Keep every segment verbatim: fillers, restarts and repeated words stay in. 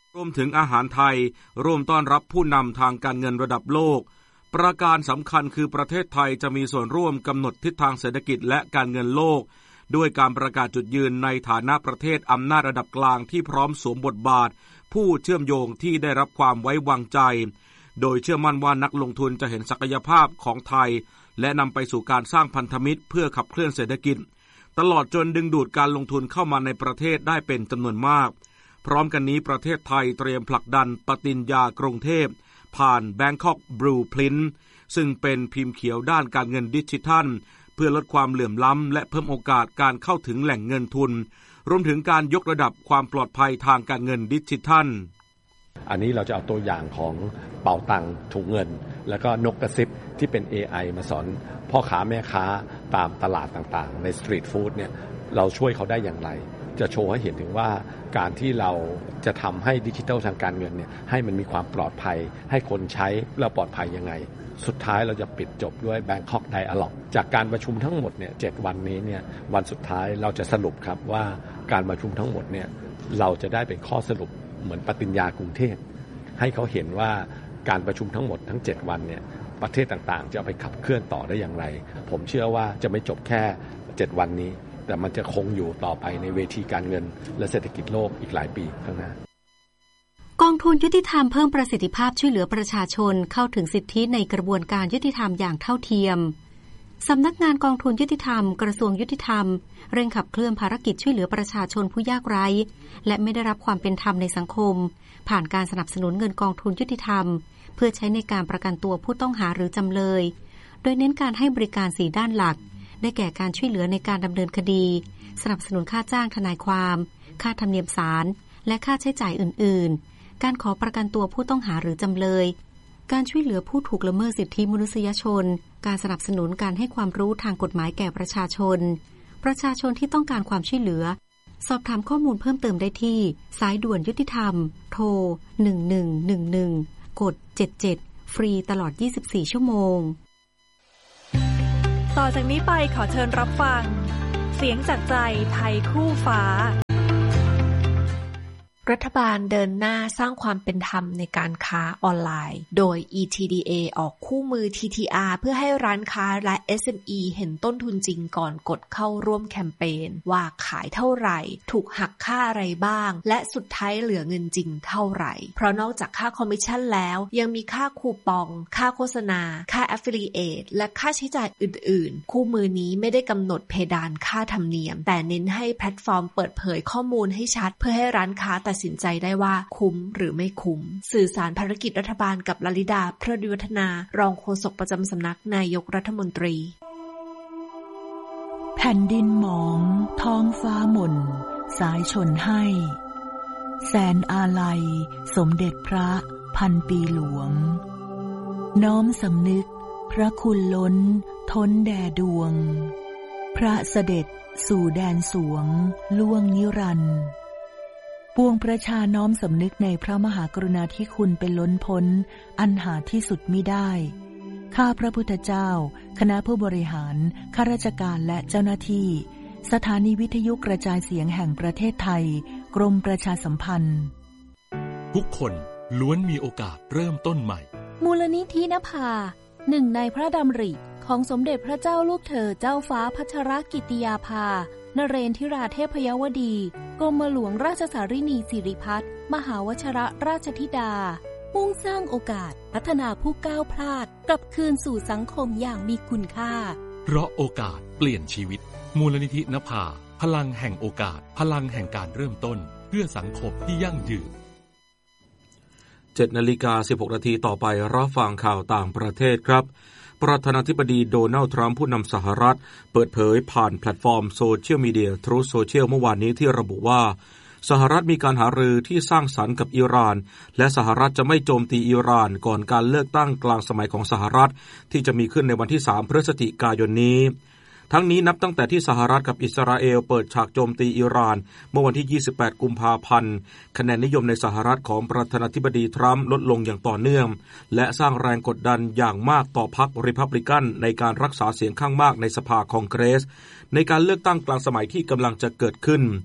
รวมถึงอาหารไทยร่วมต้อนรับผู้นำทางการเงินระดับโลกประการสำคัญคือประเทศไทยจะมีส่วนร่วมกำหนดทิศทางเศรษฐกิจและการเงินโลกด้วยการประกาศจุดยืนในฐานะประเทศอำนาจระดับกลางที่พร้อมสวมบทบาทผู้เชื่อมโยงที่ได้รับความไว้วางใจโดยเชื่อมั่นว่านักลงทุนจะเห็นศักยภาพของไทยและนำไปสู่การสร้างพันธมิตรเพื่อขับเคลื่อนเศรษฐกิจตลอดจนดึงดูดการลงทุนเข้ามาในประเทศได้เป็นจำนวนมากพร้อมกันนี้ประเทศไทยเตรียมผลักดันปฏิญญากรุงเทพผ่าน Bangkok Blueprint ซึ่งเป็นพิมพ์เขียวด้านการเงินดิจิทัลเพื่อลดความเหลื่อมล้ำและเพิ่มโอกาสการเข้าถึงแหล่งเงินทุนรวมถึงการยกระดับความปลอดภัยทางการเงินดิจิทัลอันนี้เราจะเอาตัวอย่างของเป๋าตังค์ถุงเงินแล้วก็นกกระซิบที่เป็น เอ ไอ มาสอนพ่อค้าแม่ค้าตามตลาดต่างๆในสตรีทฟู้ดเนี่ยเราช่วยเขาได้อย่างไรจะโชว์ให้เห็นถึงว่าการที่เราจะทำให้ดิจิทัลทางการเงินเนี่ยให้มันมีความปลอดภัยให้คนใช้แล้วปลอดภัยยังไงสุดท้ายเราจะปิดจบด้วย Bangkok Dialogue จากการประชุมทั้งหมดเนี่ยเจ็ดวันนี้เนี่ยวันสุดท้ายเราจะสรุปครับว่าการประชุมทั้งหมดเนี่ยเราจะได้เป็นข้อสรุปเหมือนปฏิญญากรุงเทพให้เขาเห็นว่าการประชุมทั้งหมดทั้งเจ็ดวันเนี่ยประเทศต่างๆจะเอาไปขับเคลื่อนต่อได้อย่างไรผมเชื่อว่าจะไม่จบแค่เจ็ดวันนี้แต่มันจะคงอยู่ต่อไปในเวทีการเงินและเศรษฐกิจโลกอีกหลายปีข้างหน้ากองทุนยุติธรรมเพิ่มประสิทธิภาพช่วยเหลือประชาชนเข้าถึงสิทธิในกระบวนการยุติธรรมอย่างเท่าเทียมสำนักงานกองทุนยุติธรรมกระทรวงยุติธรรมเร่งขับเคลื่อนภารกิจช่วยเหลือประชาชนผู้ยากไร้และไม่ได้รับความเป็นธรรมในสังคมผ่านการสนับสนุนเงินกองทุนยุติธรรมเพื่อใช้ในการประกันตัวผู้ต้องหาหรือจำเลยโดยเน้นการให้บริการสี่ด้านหลักได้แก่การช่วยเหลือในการดำเนินคดีสนับสนุนค่าจ้างทนายความค่าธรรมเนียมศาลและค่าใช้จ่ายอื่นๆการขอประกันตัวผู้ต้องหาหรือจำเลยการช่วยเหลือผู้ถูกละเมิดสิทธิมนุษยชนการสนับสนุนการให้ความรู้ทางกฎหมายแก่ประชาชนประชาชนที่ต้องการความช่วยเหลือสอบถามข้อมูลเพิ่มเติมได้ที่สายด่วนยุติธรรมโทรหนึ่งหนึ่งหนึ่งหนึ่งกดเจ็ดเจ็ดฟรีตลอดยี่สิบสี่ชั่วโมงต่อจากนี้ไปขอเชิญรับฟังเสียงจากใจไทยคู่ฟ้ารัฐบาลเดินหน้าสร้างความเป็นธรรมในการค้าออนไลน์โดย อี ที ดี เอ ออกคู่มือ ที ที อาร์ เพื่อให้ร้านค้าและ เอส เอ็ม อี เห็นต้นทุนจริงก่อนกดเข้าร่วมแคมเปญว่าขายเท่าไหร่ถูกหักค่าอะไรบ้างและสุดท้ายเหลือเงินจริงเท่าไหร่เพราะนอกจากค่าคอมมิชชั่นแล้วยังมีค่าคูปองค่าโฆษณาค่า Affiliate และค่าใช้จ่ายอื่นๆคู่มือนี้ไม่ได้กำหนดเพดานค่าธรรมเนียมแต่เน้นให้แพลตฟอร์มเปิดเผยข้อมูลให้ชัดเพื่อให้ร้านค้าตัดสินใจได้ว่าคุ้มหรือไม่คุ้มสื่อสารภารกิจรัฐบาลกับลลิดาพระดิวัฒนารองโฆษกประจำสำนักนายกรัฐมนตรีแผ่นดินหมองท้องฟ้าหม่นสายชนให้แสนอาลัยสมเด็จพระพันปีหลวงน้อมสำนึกพระคุณล้นท้นแด่ดวงพระเสด็จสู่แดนสวงล่วงนิรันดร์ปวงประชาน้อมสำนึกในพระมหากรุณาธิคุณเป็นล้นพ้นอันหาที่สุดมิได้ข้าพระพุทธเจ้าคณะผู้บริหารข้าราชการและเจ้าหน้าที่สถานีวิทยุกระจายเสียงแห่งประเทศไทยกรมประชาสัมพันธ์ทุกคนล้วนมีโอกาสเริ่มต้นใหม่มูลนิธินภาหนึ่งในพระดำริของสมเด็จพระเจ้าลูกเธอเจ้าฟ้าพัชรกิติยาภานเรนทิราเทพยวดีกรมหลวงราชสารินีสิริพัฒน์มหาวชิรราชธิดามุ่งสร้างโอกาสพัฒนาผู้ก้าวพลาดกลับคืนสู่สังคมอย่างมีคุณค่าเพราะโอกาสเปลี่ยนชีวิตมูลนิธินภาพลังแห่งโอกาสพลังแห่งการเริ่มต้นเพื่อสังคมที่ยั่งยืนเจ็ดนาฬิกาสิบหกนาทีต่อไปรับฟังข่าวต่างประเทศครับประธานาธิบดีโดนัลด์ทรัมป์ผู้นำสหรัฐเปิดเผยผ่านแพลตฟอร์มโซเชียลมีเดีย Truth Social เมื่อวานนี้ที่ระบุว่าสหรัฐมีการหารือที่สร้างสรรค์กับอิหร่านและสหรัฐจะไม่โจมตีอิหร่านก่อนการเลือกตั้งกลางสมัยของสหรัฐที่จะมีขึ้นในวันที่สามพฤศจิกายนนี้ทั้งนี้นับตั้งแต่ที่สหรัฐกับอิสราเอลเปิดฉากโจมตีอิหร่านเมื่อวันที่ยี่สิบแปดกุมภาพันธ์คะแนนนิยมในสหรัฐของประธานาธิบดีทรัมป์ลดลงอย่างต่อเนื่องและสร้างแรงกดดันอย่างมากต่อพรรครีพับลิกันในการรักษาเสียงข้างมากในสภาคองเกรสในการเลือกตั้งกลางสมัยที่กำลังจะเกิดขึ้น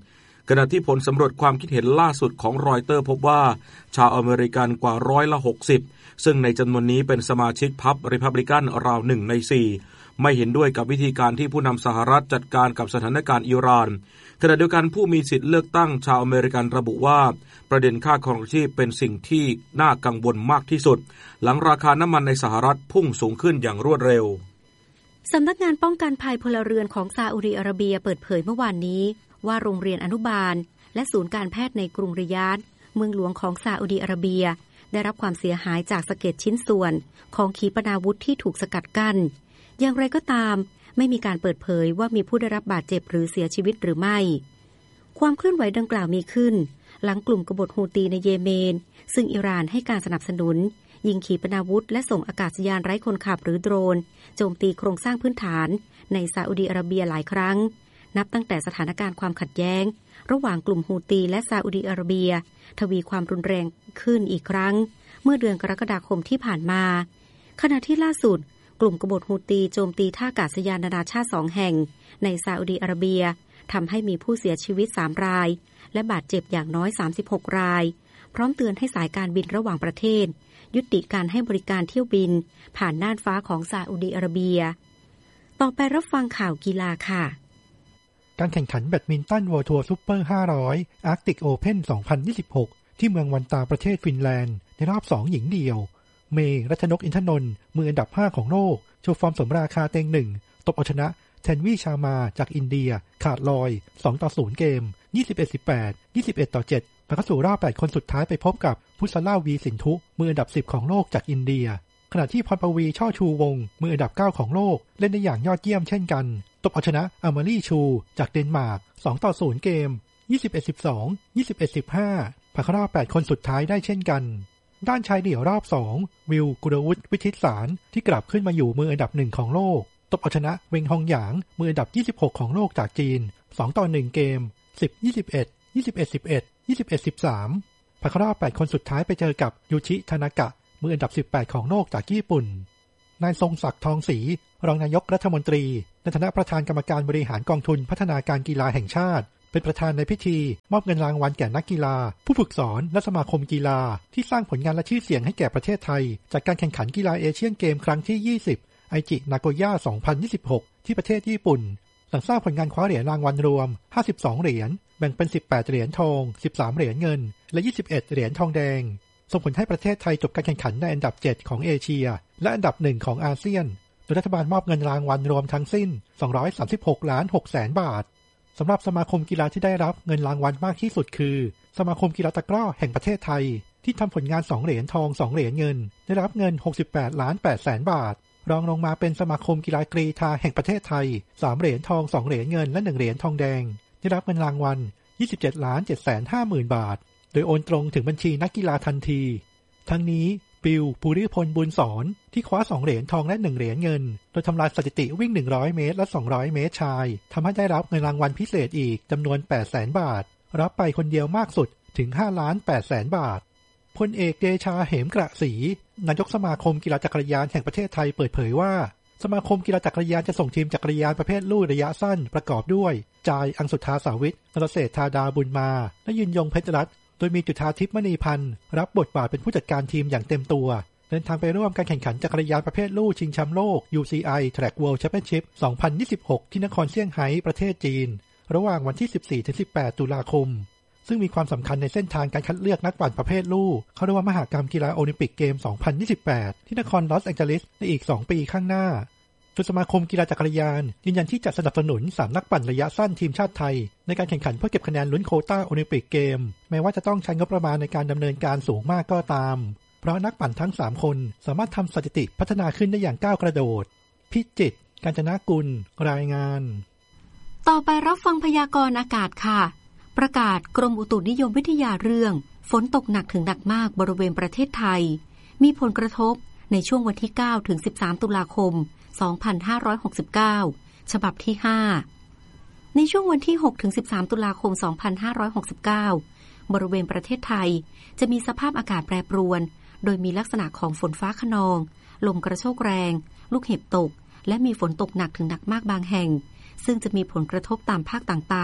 ขณะที่ผลสำรวจความคิดเห็นล่าสุดของรอยเตอร์พบว่าชาวอเมริกันกว่าร้อยละหกสิบซึ่งในจำนวนนี้เป็นสมาชิกพรรครีพับลิกันราวหนึ่งในสี่ไม่เห็นด้วยกับวิธีการที่ผู้นำสหรัฐจัดการกับสถานการณ์อิหร่านขณะเดียวกันผู้มีสิทธิ์เลือกตั้งชาวอเมริกันระบุว่าประเด็นค่าครองชีพเป็นสิ่งที่น่ากังวลมากที่สุดหลังราคาน้ำมันในสหรัฐพุ่งสูงขึ้นอย่างรวดเร็วสำนักงานป้องกันภัยพลเรือนของซาอุดิอาระเบียเปิดเผยเมื่อวานนี้ว่าโรงเรียนอนุบาลและศูนย์การแพทย์ในกรุงริยาดเมืองหลวงของซาอุดิอาระเบียได้รับความเสียหายจากสะเก็ดชิ้นส่วนของขีปนาวุธที่ถูกสกัดกั้นอย่างไรก็ตามไม่มีการเปิดเผยว่ามีผู้ได้รับบาดเจ็บหรือเสียชีวิตหรือไม่ความเคลื่อนไหวดังกล่าวมีขึ้นหลังกลุ่มกบฏฮูตีในเยเมนซึ่งอิหร่านให้การสนับสนุนยิงขีปนาวุธและส่งอากาศยานไร้คนขับหรือโดรนโจมตีโครงสร้างพื้นฐานในซาอุดิอาระเบียหลายครั้งนับตั้งแต่สถานการณ์ความขัดแย้งระหว่างกลุ่มฮูตีและซาอุดิอาระเบียทวีความรุนแรงขึ้นอีกครั้งเมื่อเดือนกรกฎาคมที่ผ่านมาขณะที่ล่าสุดกลุ่มกบฏฮูตีโจมตีท่าอากาศยานนานาชาติสองแห่งในซาอุดิอาระเบียทำให้มีผู้เสียชีวิตสามรายและบาดเจ็บอย่างน้อยสามสิบหกรายพร้อมเตือนให้สายการบินระหว่างประเทศยุติการให้บริการเที่ยวบินผ่านน่านฟ้าของซาอุดิอาระเบียต่อไปรับฟังข่าวกีฬาค่ะการแข่งขันแบดมินตัน World Tour Super ห้าร้อย Arctic Open สองพันยี่สิบหกที่เมืองวันตาประเทศฟินแลนด์ในรอบสองหญิงเดี่ยวเมย์รัชนกอินทนนท์มืออันดับห้าของโลกโชว์ฟอร์มสมราคาเต็งหนึ่งตบเอาชนะแทนวีชามาจากอินเดียขาดลอยสองต่อศูนย์เกม ยี่สิบเอ็ด สิบแปด ยี่สิบเอ็ด ต่อ เจ็ดผ่านเข้าสู่รอบแปดคนสุดท้ายไปพบกับพุสลาวีสินธุมืออันดับสิบของโลกจากอินเดียขณะที่พรปวีช่อชูวงมืออันดับเก้าของโลกเล่นได้อย่างยอดเยี่ยมเช่นกันตบเอาชนะอามารี่ชูจากเดนมาร์กสองต่อศูนย์เกม ยี่สิบเอ็ด สิบสอง ยี่สิบเอ็ด สิบห้าผ่านเข้ารอบแปดคนสุดท้ายได้เช่นกันด้านชายเดี่ยวรอบสองวิลกุลวุฒิวิทิตสารที่กลับขึ้นมาอยู่มืออันดับหนึ่งของโลกตบเอาชนะเวงฮองหยางมืออันดับยี่สิบหกของโลกจากจีนสองต่อหนึ่งเกมสิบ ยี่สิบเอ็ด ยี่สิบเอ็ด สิบเอ็ด ยี่สิบเอ็ด สิบสามผ่านเข้ารอบแปดคนสุดท้ายไปเจอกับยูชิทานากะมืออันดับสิบแปดของโลกจากญี่ปุ่นนายทรงศักดิ์ทองศรีรองนายกรัฐมนตรีในฐานะประธานกรรมการบริหารกองทุนพัฒนาการกีฬาแห่งชาติเป็นประธานในพิธีมอบเงินรางวัลแก่นักกีฬาผู้ฝึกสอนและสมาคมกีฬาที่สร้างผลงานและชื่อเสียงให้แก่ประเทศไทยจากการแข่งขันกีฬาเอเชียนเกมครั้งที่ยี่สิบไอจินาโกย่าสองพันยี่สิบหกที่ประเทศญี่ปุ่นหลังสร้างผลงานคว้าเหรียญรางวัลรวมห้าสิบสองเหรียญแบ่งเป็นสิบแปดเหรียญทองสิบสามเหรียญเงินและยี่สิบเอ็ดเหรียญทองแดงส่งผลให้ประเทศไทยจบการแข่งขันในอันดับเจ็ดของเอเชียและอันดับหนึ่งของอาเซียนโดยรัฐบาลมอบเงินรางวัลรวมทั้งสิ้นสองร้อยสามสิบหกล้านหกแสนบาทสำหรับสมาคมกีฬาที่ได้รับเงินรางวัลมากที่สุดคือสมาคมกีฬาตะกร้อแห่งประเทศไทยที่ทำผลงานสองเหรียญทองสองเหรียญเงินได้รับเงินหกสิบแปดล้านแปดแสนบาทรองลงมาเป็นสมาคมกีฬากรีฑาแห่งประเทศไทยสามเหรียญทองสองเหรียญเงินและหนึ่งเหรียญทองแดงได้รับเงินรางวัลยี่สิบเจ็ดล้านเจ็ดแสนห้าหมื่นบาทโดยโอนตรงถึงบัญชีนักกีฬาทันทีทั้งนี้ปิวภูริพลบุญสอนที่คว้าสองเหรียญทองและหนึ่งเหรียญเงินโดยทำลายสถิติวิ่งหนึ่งร้อยเมตรและสองร้อยเมตรชายทำให้ได้รับเงินรางวัลพิเศษอีกจำนวนแปดแสนบาทรับไปคนเดียวมากสุดถึงห้าล้านแปดแสนบาทพลเอกเดชาเหมกระศรีนายกสมาคมกีฬาจักรยานแห่งประเทศไทยเปิดเผยว่าสมาคมกีฬาจักรยานจะส่งทีมจักรยานประเภทลู่ระยะสั้นประกอบด้วยจายอังสุธาสาวิทย์นรเศรษฐาดาบุญมาและยืนยงเพชรรัตน์โดยมีจุฑาทิพย์มณีพันธ์รับบทบาทเป็นผู้จัดการทีมอย่างเต็มตัวเดินทางไปร่วมการแข่งขันจักรยานประเภทลู่ชิงแชมป์โลก ยู ซี ไอ Track World Championship สองพันยี่สิบหกที่นครเซี่ยงไฮ้ประเทศจีนระหว่างวันที่ สิบสี่ถึงสิบแปด ตุลาคมซึ่งมีความสำคัญในเส้นทางการคัดเลือกนักปั่นประเภทลู่เข้าร่วมมหกรรมกีฬาโอลิมปิกเกม สองพันยี่สิบแปดที่นครลอสแองเจลิสในอีกสองปีข้างหน้าโดยสมาคมกีฬาจักรยานยืนยันที่จะสนับสนุนสามนักปั่นระยะสั้นทีมชาติไทยในการแข่งขันเพื่อเก็บคะแนนลุ้นโควต้าโอลิมปิกเกมแม้ว่าจะต้องใช้งบประมาณในการดำเนินการสูงมากก็ตามเพราะนักปั่นทั้งสามคนสามารถทำสถิติพัฒนาขึ้นได้อย่างก้าวกระโดดพิจิตร กาญจนกุลรายงานต่อไปรับฟังพยากรณ์อากาศค่ะประกาศกรมอุตุนิยมวิทยาเรื่องฝนตกหนักถึงหนักมากบริเวณประเทศไทยมีผลกระทบในช่วงวันที่เก้าถึงสิบสามตุลาคมสองพันห้าร้อยหกสิบเก้าฉบับที่ห้าในช่วงวันที่หกถึงสิบสามตุลาคมสองพันห้าร้อยหกสิบเก้าบริเวณประเทศไทยจะมีสภาพอากาศแปรปรวนโดยมีลักษณะของฝนฟ้าคะนองลมกระโชกแรงลูกเห็บตกและมีฝนตกหนักถึงหนักมากบางแห่งซึ่งจะมีผลกระทบตามภาคต่างๆ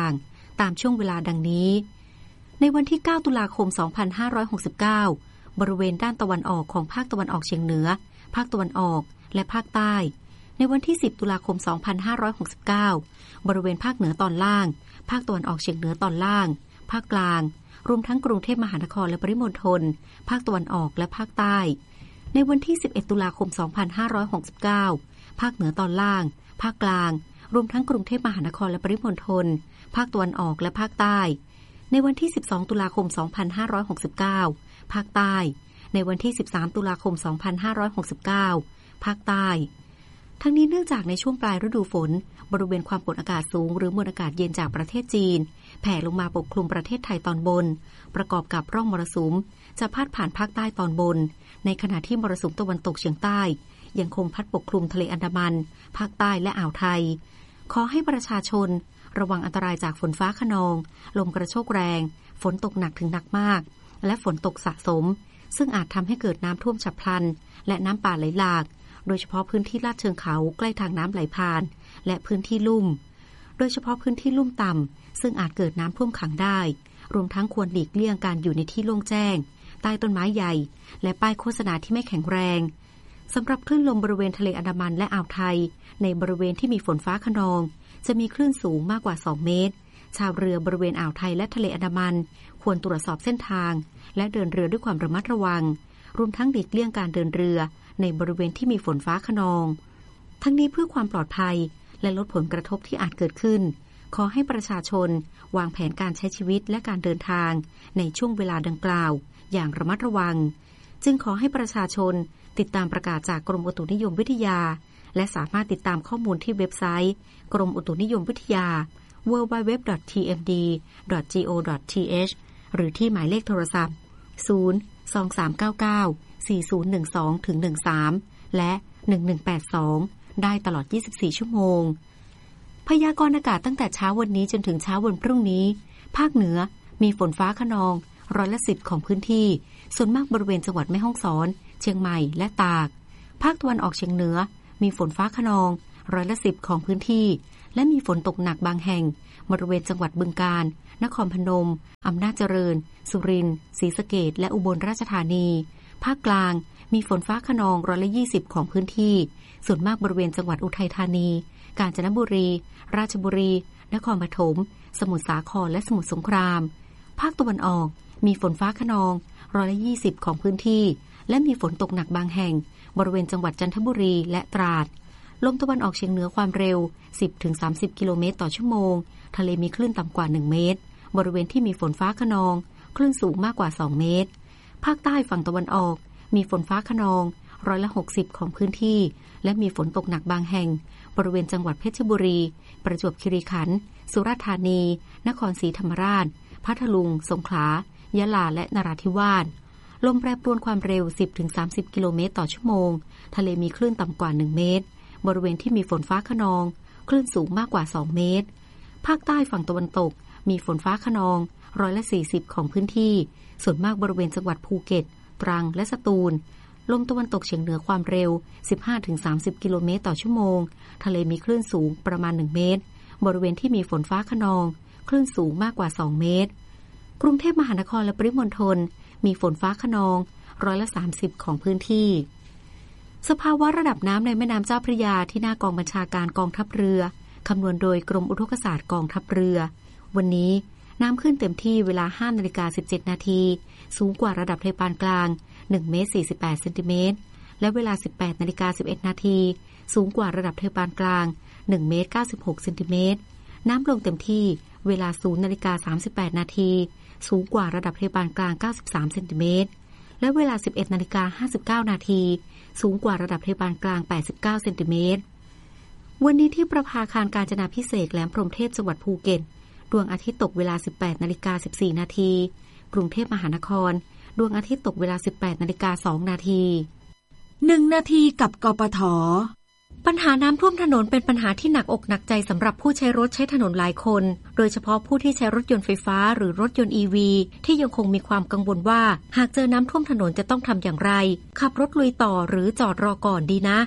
ตามช่วงเวลาดังนี้ในวันที่เก้าตุลาคมสองพันห้าร้อยหกสิบเก้าบริเวณด้านตะวันออกของภาคตะวันออกเฉียงเหนือภาคตะวันออกและภาคใต้ในวันที่สิบตุลาคมสองพันห้าร้อยหกสิบเก้าบริเวณภาคเหนือตอนล่างภาคตะวันออกเฉียงเหนือตอนล่างภาคกลางรวมทั้งกรุงเทพมหานครและปริมณฑลภาคตะวันออกและภาคใต้ในวันที่สิบเอ็ดตุลาคมสองพันห้าร้อยหกสิบเก้าภาคเหนือตอนล่างภาคกลางรวมทั้งกรุงเทพมหานครและปริมณฑลภาคตะวันออกและภาคใต้ในวันที่สิบสองตุลาคมสองพันห้าร้อยหกสิบเก้าภาคใต้ในวันที่สิบสามตุลาคมสองพันห้าร้อยหกสิบเก้าภาคใต้ทั้งนี้เนื่องจากในช่วงปลายฤดูฝนบริเวณความกดอากาศสูงหรือมวลอากาศเย็นจากประเทศจีนแผ่ลงมาปกคลุมประเทศไทยตอนบนประกอบกับร่องมรสุมจะพัดผ่านภาคใต้ตอนบนในขณะที่มรสุมตะวันตกเฉียงใต้ยังคงพัดปกคลุมทะเลอันดามันภาคใต้และอ่าวไทยขอให้ประชาชนระวังอันตรายจากฝนฟ้าคะนองลมกระโชกแรงฝนตกหนักถึงหนักมากและฝนตกสะสมซึ่งอาจทำให้เกิดน้ำท่วมฉับพลันและน้ำป่าไหลหลากโดยเฉพาะพื้นที่ลาดเชิงเขาใกล้ทางน้ำไหลผ่านและพื้นที่ลุ่มโดยเฉพาะพื้นที่ลุ่มต่ำซึ่งอาจเกิดน้ำท่วมขังได้รวมทั้งควรหลีกเลี่ยงการอยู่ในที่โล่งแจ้งใต้ต้นไม้ใหญ่และป้ายโฆษณาที่ไม่แข็งแรงสำหรับคลื่นลมบริเวณทะเลอันดามันและอ่าวไทยในบริเวณที่มีฝนฟ้าคะนองจะมีคลื่นสูงมากกว่าสองเมตรชาวเรือบริเวณอ่าวไทยและทะเลอันดามันควรตรวจสอบเส้นทางและเดินเรือด้วยความระมัดระวังรวมทั้งหลีกเลี่ยงการเดินเรือในบริเวณที่มีฝนฟ้าคะนองทั้งนี้เพื่อความปลอดภัยและลดผลกระทบที่อาจเกิดขึ้นขอให้ประชาชนวางแผนการใช้ชีวิตและการเดินทางในช่วงเวลาดังกล่าวอย่างระมัดระวังจึงขอให้ประชาชนติดตามประกาศจากกรมอุตุนิยมวิทยาและสามารถติดตามข้อมูลที่เว็บไซต์กรมอุตุนิยมวิทยา ดับเบิลยู ดับเบิลยู ดับเบิลยู ดอท ที เอ็ม ดี ดอท จี โอ ดอท ที เอช หรือที่หมายเลขโทรศัพท์ศูนย์ สอง สาม เก้า เก้า สี่ ศูนย์ หนึ่ง สอง ถึง หนึ่ง สามและหนึ่ง หนึ่ง แปด สองได้ตลอดยี่สิบสี่ชั่วโมงพยากรณ์อากาศตั้งแต่เช้าวันนี้จนถึงเช้าวันพรุ่งนี้ภาคเหนือมีฝนฟ้าคะนองร้อยละสิบของพื้นที่ส่วนมากบริเวณจังหวัดแม่ฮ่องสอนเชียงใหม่และตากภาคตะวันออกเฉียงเหนือมีฝนฟ้าคะนองร้อยละสิบของพื้นที่และมีฝนตกหนักบางแห่งบริเวณจังหวัดบึงกาฬนครพนมอำนาจเจริญสุรินทร์ศรีสะเกษและอุบลราชธานีภาคกลางมีฝนฟ้าคะนองร้อยละยี่สิบของพื้นที่ส่วนมากบริเวณจังหวัดอุทัยธานีกาญจนบุรีราชบุรีนครปฐมสมุทรสาครและสมุทรสงครามภาคตะวันออกมีฝนฟ้าคะนองร้อยละยี่สิบของพื้นที่และมีฝนตกหนักบางแห่งบริเวณจังหวัดจันทบุรีและตราดลมตะวันออกเฉียงเหนือความเร็ว สิบถึงสามสิบ กิโลเมตรต่อชั่วโมงทะเลมีคลื่นต่ำกว่าหนึ่งเมตรบริเวณที่มีฝนฟ้าคะนองคลื่นสูงมากกว่าสองเมตรภาคใต้ฝั่งตะวันออกมีฝนฟ้าคะนองร้อยละหกสิบของพื้นที่และมีฝนตกหนักบางแห่งบริเวณจังหวัดเพชรบุรีประจวบคีรีขันธ์สุราษฎร์ธานีนครศรีธรรมราชพัทลุงสงขลายะลาและนราธิวาสลมแปรปรวนความเร็ว สิบถึงสามสิบ กิโลเมตรต่อชั่วโมงทะเลมีคลื่นต่ำกว่าหนึ่งเมตรบริเวณที่มีฝนฟ้าคะนองคลื่นสูงมากกว่าสองเมตรภาคใต้ฝั่งตะวันตกมีฝนฟ้าคะนองร้อยละสี่สิบของพื้นที่ส่วนมากบริเวณจังหวัดภูเก็ตตรังและสตูลลมตะวันตกเฉียงเหนือความเร็ว สิบห้าถึงสามสิบ กิโลเมตรต่อชั่วโมงทะเลมีคลื่นสูงประมาณหนึ่งเมตรบริเวณที่มีฝนฟ้าคะนองคลื่นสูงมากกว่าสองเมตรกรุงเทพมหานครและปริมณฑลมีฝนฟ้าคะนองร้อยละสามสิบของพื้นที่สภาวะระดับน้ำในแม่น้ำเจ้าพระยาที่หน้ากองบัญชาการกองทัพเรือคำนวณโดยกรมอุทกศาสตร์กองทัพเรือวันนี้น้ำขึ้นเต็มที่เวลา ห้านาฬิกาสิบเจ็ดนาทีสูงกว่าระดับทะเลปานกลางหนึ่งเมตรสี่สิบแปดเซนติเมตรและเวลา สิบแปดนาฬิกาสิบเอ็ดนาทีสูงกว่าระดับทะเลปานกลางหนึ่งเมตรเก้าสิบหกเซนติเมตรน้ำลงเต็มที่เวลา ศูนย์นาฬิกาสามสิบแปดนาทีสูงกว่าระดับทะเลปานกลางเก้าสิบสามเซนติเมตรและเวลา สิบเอ็ดนาฬิกาห้าสิบเก้านาทีสูงกว่าระดับทะเลปานกลางแปดสิบเก้าเซนติเมตรวันนี้ที่ประภาคารกาญจนาภิเษกแหลมพรหมเทพจังหวัดภูเก็ตดวงอาทิตย์ตกเวลา สิบแปดนาฬิกาสิบสี่นาทีกรุงเทพมหานครดวงอาทิตย์ตกเวลา สิบแปดนาฬิกาสองนาทีหนึ่งนาทีกับกปท. ปัญหาน้ำท่วมถนนเป็นปัญหาที่หนักอกหนักใจสำหรับผู้ใช้รถใช้ถนนหลายคนโดยเฉพาะผู้ที่ใช้รถยนต์ไฟฟ้าหรือรถยนต์ อี วี ที่ยังคงมีความกังวลว่าหากเจอน้ำท่วมถนนจะต้องทำอย่างไรขับรถลุยต่อหรือจอดรอก่อนดีนะ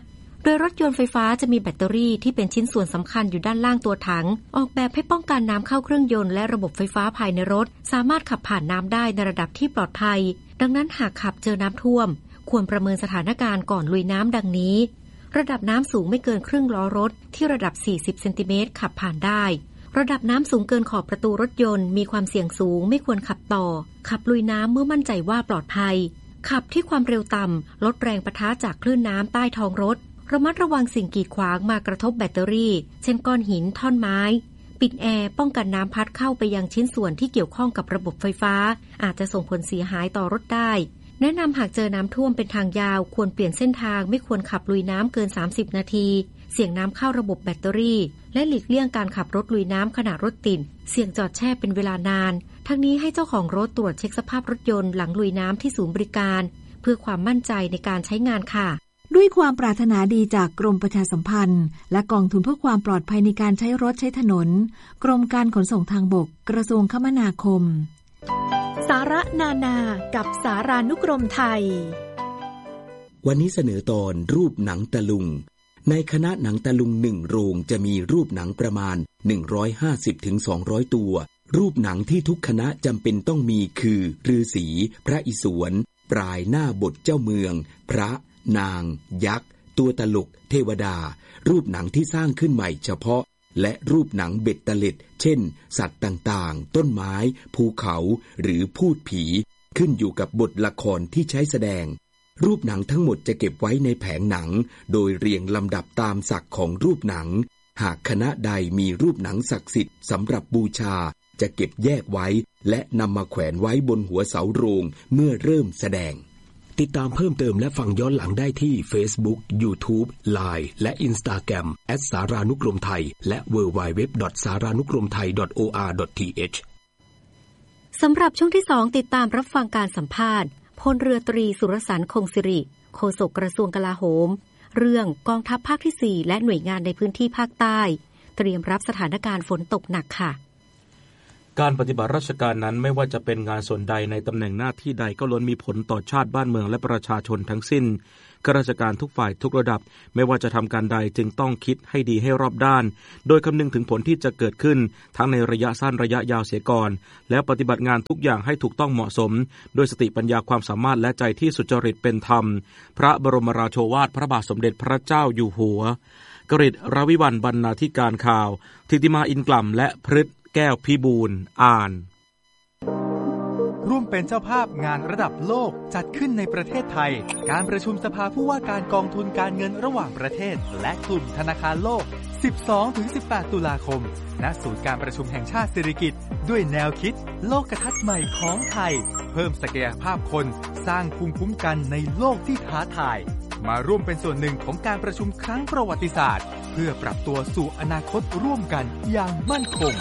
โดยรถยนต์ไฟฟ้าจะมีแบตเตอรี่ที่เป็นชิ้นส่วนสำคัญอยู่ด้านล่างตัวถังออกแบบให้ป้องกันน้ำเข้าเครื่องยนต์และระบบไฟฟ้าภายในรถสามารถขับผ่านน้ำได้ในระดับที่ปลอดภัยดังนั้นหากขับเจอน้ำท่วมควรประเมินสถานการณ์ก่อนลุยน้ำดังนี้ระดับน้ำสูงไม่เกินครึ่งล้อรถที่ระดับสี่สิบเซนติเมตรขับผ่านได้ระดับน้ำสูงเกินขอบประตูรถยนต์มีความเสี่ยงสูงไม่ควรขับต่อขับลุยน้ำเมื่อมั่นใจว่าปลอดภัยขับที่ความเร็วต่ำลดแรงปะทะจากคลื่นน้ำใต้ท้องรถระมัดระวังสิ่งกีดขวางมากระทบแบตเตอรี่เช่นก้อนหินท่อนไม้ปิดแอร์ป้องกันน้ำพัดเข้าไปยังชิ้นส่วนที่เกี่ยวข้องกับระบบไฟฟ้าอาจจะส่งผลเสียหายต่อรถได้แนะนำหากเจอน้ำท่วมเป็นทางยาวควรเปลี่ยนเส้นทางไม่ควรขับลุยน้ำเกินสามสิบนาทีเสี่ยงน้ำเข้าระบบแบตเตอรี่และหลีกเลี่ยงการขับรถลุยน้ำขณะรถติดเสี่ยงจอดแช่เป็นเวลานานทั้งนี้ให้เจ้าของรถตรวจเช็คสภาพรถยนต์หลังลุยน้ำที่ศูนย์บริการเพื่อความมั่นใจในการใช้งานค่ะด้วยความปรารถนาดีจากกรมประชาสัมพันธ์และกองทุนเพื่อความปลอดภัยในการใช้รถใช้ถนนกรมการขนส่งทางบกกระทรวงคมนาคมสาระนานากับสารานุกรมไทยวันนี้เสนอตอนรูปหนังตะลุงในคณะหนังตะลุงหนึ่งโรงจะมีรูปหนังประมาณ หนึ่งร้อยห้าสิบถึงสองร้อย ตัวรูปหนังที่ทุกคณะจำเป็นต้องมีคือฤาษีพระอิศวรปลายหน้าบทเจ้าเมืองพระนางยักษ์ตัวตลกเทวดารูปหนังที่สร้างขึ้นใหม่เฉพาะและรูปหนังเบ็ดเตล็ดเช่นสัตว์ต่างๆต้นไม้ภูเขาหรือพูดผีขึ้นอยู่กับบทละครที่ใช้แสดงรูปหนังทั้งหมดจะเก็บไว้ในแผงหนังโดยเรียงลำดับตามศักดิ์ของรูปหนังหากคณะใดมีรูปหนังศักดิ์สิทธิ์สำหรับบูชาจะเก็บแยกไว้และนำมาแขวนไว้บนหัวเสาโรงเมื่อเริ่มแสดงติดตามเพิ่มเติมและฟังย้อนหลังได้ที่ Facebook, YouTube, ไลน์ และ Instagram แอท สารานุกรมไทยและ ดับเบิลยู ดับเบิลยู ดับเบิลยู ดอท สารานุกรมไทย ดอท โอ อาร์ ดอท ที เอชสำหรับช่วงที่สองติดตามรับฟังการสัมภาษณ์พลเรือตรีสุรสรรค์คงสิริโฆษกกระทรวงกลาโหมเรื่องกองทัพภาคที่สี่และหน่วยงานในพื้นที่ภาคใต้เตรียมรับสถานการณ์ฝนตกหนักค่ะการปฏิบัติราชการนั้นไม่ว่าจะเป็นงานส่วนใดในตำแหน่งหน้าที่ใดก็ล้วนมีผลต่อชาติบ้านเมืองและประชาชนทั้งสิ้นข้าราชการทุกฝ่ายทุกระดับไม่ว่าจะทำการใดจึงต้องคิดให้ดีให้รอบด้านโดยคำนึงถึงผลที่จะเกิดขึ้นทั้งในระยะสั้นระยะยาวเสียก่อนแล้วปฏิบัติงานทุกอย่างให้ถูกต้องเหมาะสมด้วยสติปัญญาความสามารถและใจที่สุจริตเป็นธรรมพระบรมราโชวาทพระบาทสมเด็จพระเจ้าอยู่หัวกฤษรวิวรรณบรรณาธิการข่าวธิติมาอินกล่ำและพฤทธิ์แก้วพิบูลอ่านร่วมเป็นเจ้าภาพงานระดับโลกจัดขึ้นในประเทศไทยการประชุมสภาผู้ว่าการกองทุนการเงินระหว่างประเทศและกลุ่มธนาคารโลก สิบสองถึงสิบแปด ตุลาคมณศูนย์การประชุมแห่งชาติสิริกิติ์ด้วยแนวคิดโลกทัศน์ใหม่ของไทยเพิ่มศักยภาพคนสร้างภูมิคุ้มกันในโลกที่ท้าทายมาร่วมเป็นส่วนหนึ่งของการประชุมครั้งประวัติศาสตร์เพื่อปรับตัวสู่อนาคตร่วมกันอย่างมั่นคง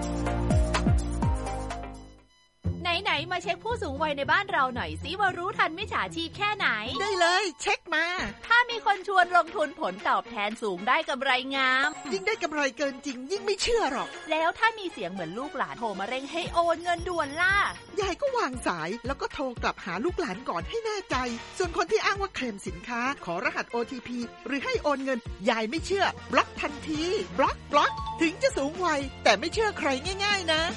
ไหนๆมาเช็คผู้สูงวัยในบ้านเราหน่อยสิว่ารู้ทันมิจฉาชีพแค่ไหนได้เลยเช็คมาถ้ามีคนชวนลงทุนผลตอบแทนสูงได้กำไรงามยิ่งได้กำไรเกินจริงยิ่งไม่เชื่อหรอกแล้วถ้ามีเสียงเหมือนลูกหลานโทรมาเร่งให้โอนเงินด่วนล่ะยายก็วางสายแล้วก็โทรกลับหาลูกหลานก่อนให้แน่ใจส่วนคนที่อ้างว่าเคลมสินค้าขอรหัส โอ ที พี หรือให้โอนเงินยายไม่เชื่อบล็อกทันทีบล็อกบล็อกถึงจะสูงวัยแต่ไม่เชื่อใครง่ายๆนะ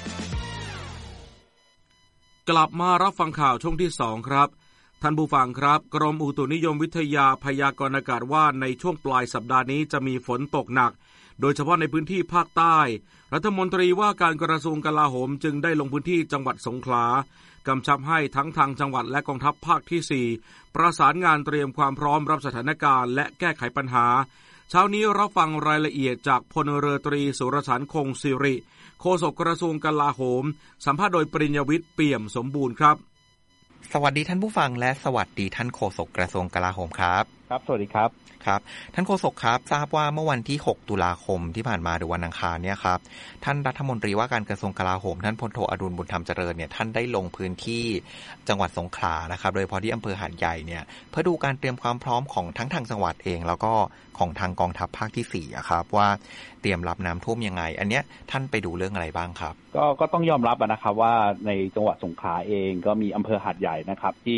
กลับมารับฟังข่าวช่วงที่สองครับท่านผู้ฟังครับกรมอุตุนิยมวิทยาพยากรณ์อากาศว่าในช่วงปลายสัปดาห์นี้จะมีฝนตกหนักโดยเฉพาะในพื้นที่ภาคใต้รัฐมนตรีว่าการกระทรวงกลาโหมจึงได้ลงพื้นที่จังหวัดสงขลากำชับให้ทั้งทางจังหวัดและกองทัพภาคที่สี่ประสานงานเตรียมความพร้อมรับสถานการณ์และแก้ไขปัญหาเช้านี้รับฟังรายละเอียดจากพลเรือตรีสุรสรรค์คงสิริโฆษกกระทรวงกลาโหมสัมภาษณ์โดยปริญญวิทย์เปี่ยมสมบูรณ์ครับสวัสดีท่านผู้ฟังและสวัสดีท่านโฆษกกระทรวงกลาโหมครับครับสวัสดีครับครับท่านโฆษกครับทราบว่าเมื่อวันที่หกตุลาคมที่ผ่านมาหรือวันอังคารเนี่ยครับท่านรัฐมนตรีว่าการกระทรวงกลาโหมท่านพลโทอดุลบุญธรรมเจริญเนี่ยท่านได้ลงพื้นที่จังหวัดสงขลานะครับโดยเฉพาะที่อำเภอหาดใหญ่เนี่ยเพื่อดูการเตรียมความพร้อมของทั้งทางจังหวัดเองแล้วก็ของทางกองทัพภาคที่สี่อะครับว่าเตรียมรับน้ำท่วมยังไงอันเนี้ยท่านไปดูเรื่องอะไรบ้างครับก็ก็ต้องยอมรับนะครับว่าในจังหวัดสงขลาเองก็มีอำเภอหาดใหญ่นะครับที่